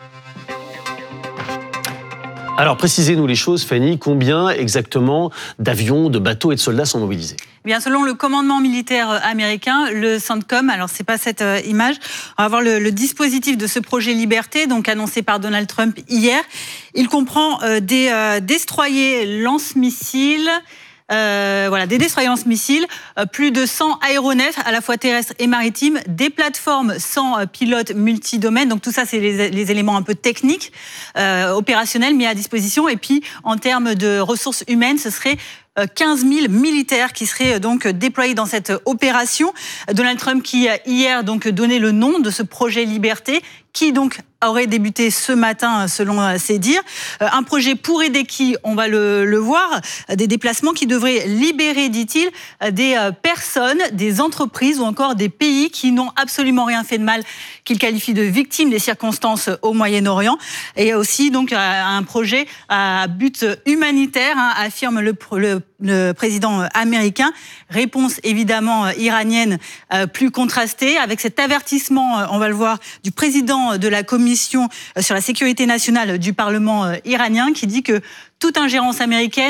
Alors, précisez-nous les choses, Fanny. Combien exactement d'avions, de bateaux et de soldats sont mobilisés ? Eh bien, selon le commandement militaire américain, le CENTCOM, alors c'est pas cette euh, image, on va voir le, le dispositif de ce projet Liberté, donc annoncé par Donald Trump hier. Il comprend euh, des euh, destroyers lance-missiles. Euh, voilà, des destroyers lance-missiles, euh, plus de cent aéronefs à la fois terrestres et maritimes, des plateformes sans euh, pilotes multidomaines. Donc tout ça, c'est les, les éléments un peu techniques, euh, opérationnels mis à disposition. Et puis, en termes de ressources humaines, ce serait quinze mille militaires qui seraient donc déployés dans cette opération. Donald Trump qui a hier donc donné le nom de ce projet Liberté, qui donc aurait débuté ce matin selon ses dires. Un projet pour aider qui, on va le, le voir, des déplacements qui devraient libérer, dit-il, des personnes, des entreprises ou encore des pays qui n'ont absolument rien fait de mal, qu'il qualifie de victimes des circonstances au Moyen-Orient. Et aussi donc un projet à but humanitaire, hein, affirme le, le le président américain. Réponse évidemment iranienne euh, plus contrastée, avec cet avertissement, euh, on va le voir, du président de la commission sur la sécurité nationale du Parlement euh, iranien, qui dit que toute ingérence américaine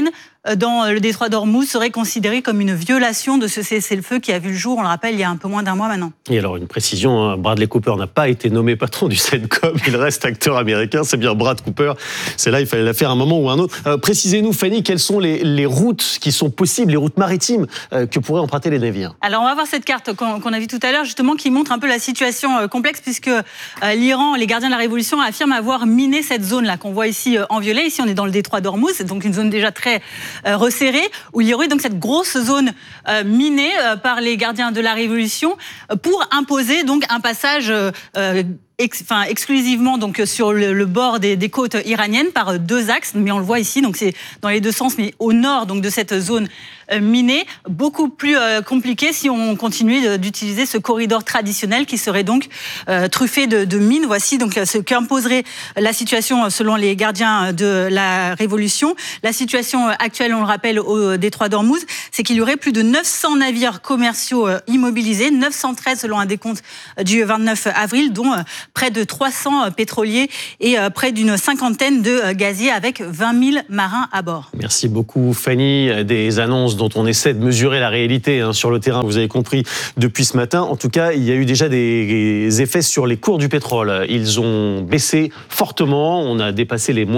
dans le détroit d'Ormuz serait considérée comme une violation de ce cessez-le-feu qui a vu le jour, on le rappelle, il y a un peu moins d'un mois maintenant. Et alors, une précision, hein, Bradley Cooper n'a pas été nommé patron du CENTCOM, il reste acteur américain, c'est bien Brad Cooper. C'est là, il fallait la faire à un moment ou à un autre. Euh, précisez-nous, Fanny, quelles sont les, les routes qui sont possibles, les routes maritimes euh, que pourraient emprunter les navires? Alors, on va voir cette carte qu'on, qu'on a vue tout à l'heure, justement, qui montre un peu la situation euh, complexe, puisque euh, l'Iran, les gardiens de la Révolution, affirment avoir miné cette zone-là, qu'on voit ici euh, en violet. Ici, on est dans le détroit d'Ormuz, c'est donc une zone déjà très euh, resserrée, où il y aurait donc cette grosse zone euh, minée euh, par les gardiens de la Révolution euh, pour imposer donc un passage euh, euh, Ex, enfin, exclusivement donc sur le, le bord des, des côtes iraniennes par deux axes, mais on le voit ici, donc c'est dans les deux sens, mais au nord donc de cette zone euh, minée, beaucoup plus euh, compliqué si on continuait d'utiliser ce corridor traditionnel qui serait donc euh, truffé de, de mines. Voici donc ce qu'imposerait la situation selon les gardiens de la Révolution. La situation actuelle, on le rappelle, au détroit d'Ormuz, c'est qu'il y aurait plus de neuf cents navires commerciaux immobilisés, neuf cent treize selon un décompte du vingt-neuf avril, dont près de trois cents pétroliers et près d'une cinquantaine de gaziers avec vingt mille marins à bord. Merci beaucoup Fanny. Des annonces dont on essaie de mesurer la réalité hein, sur le terrain, vous avez compris depuis ce matin. En tout cas, il y a eu déjà des effets sur les cours du pétrole. Ils ont baissé fortement, on a dépassé les moins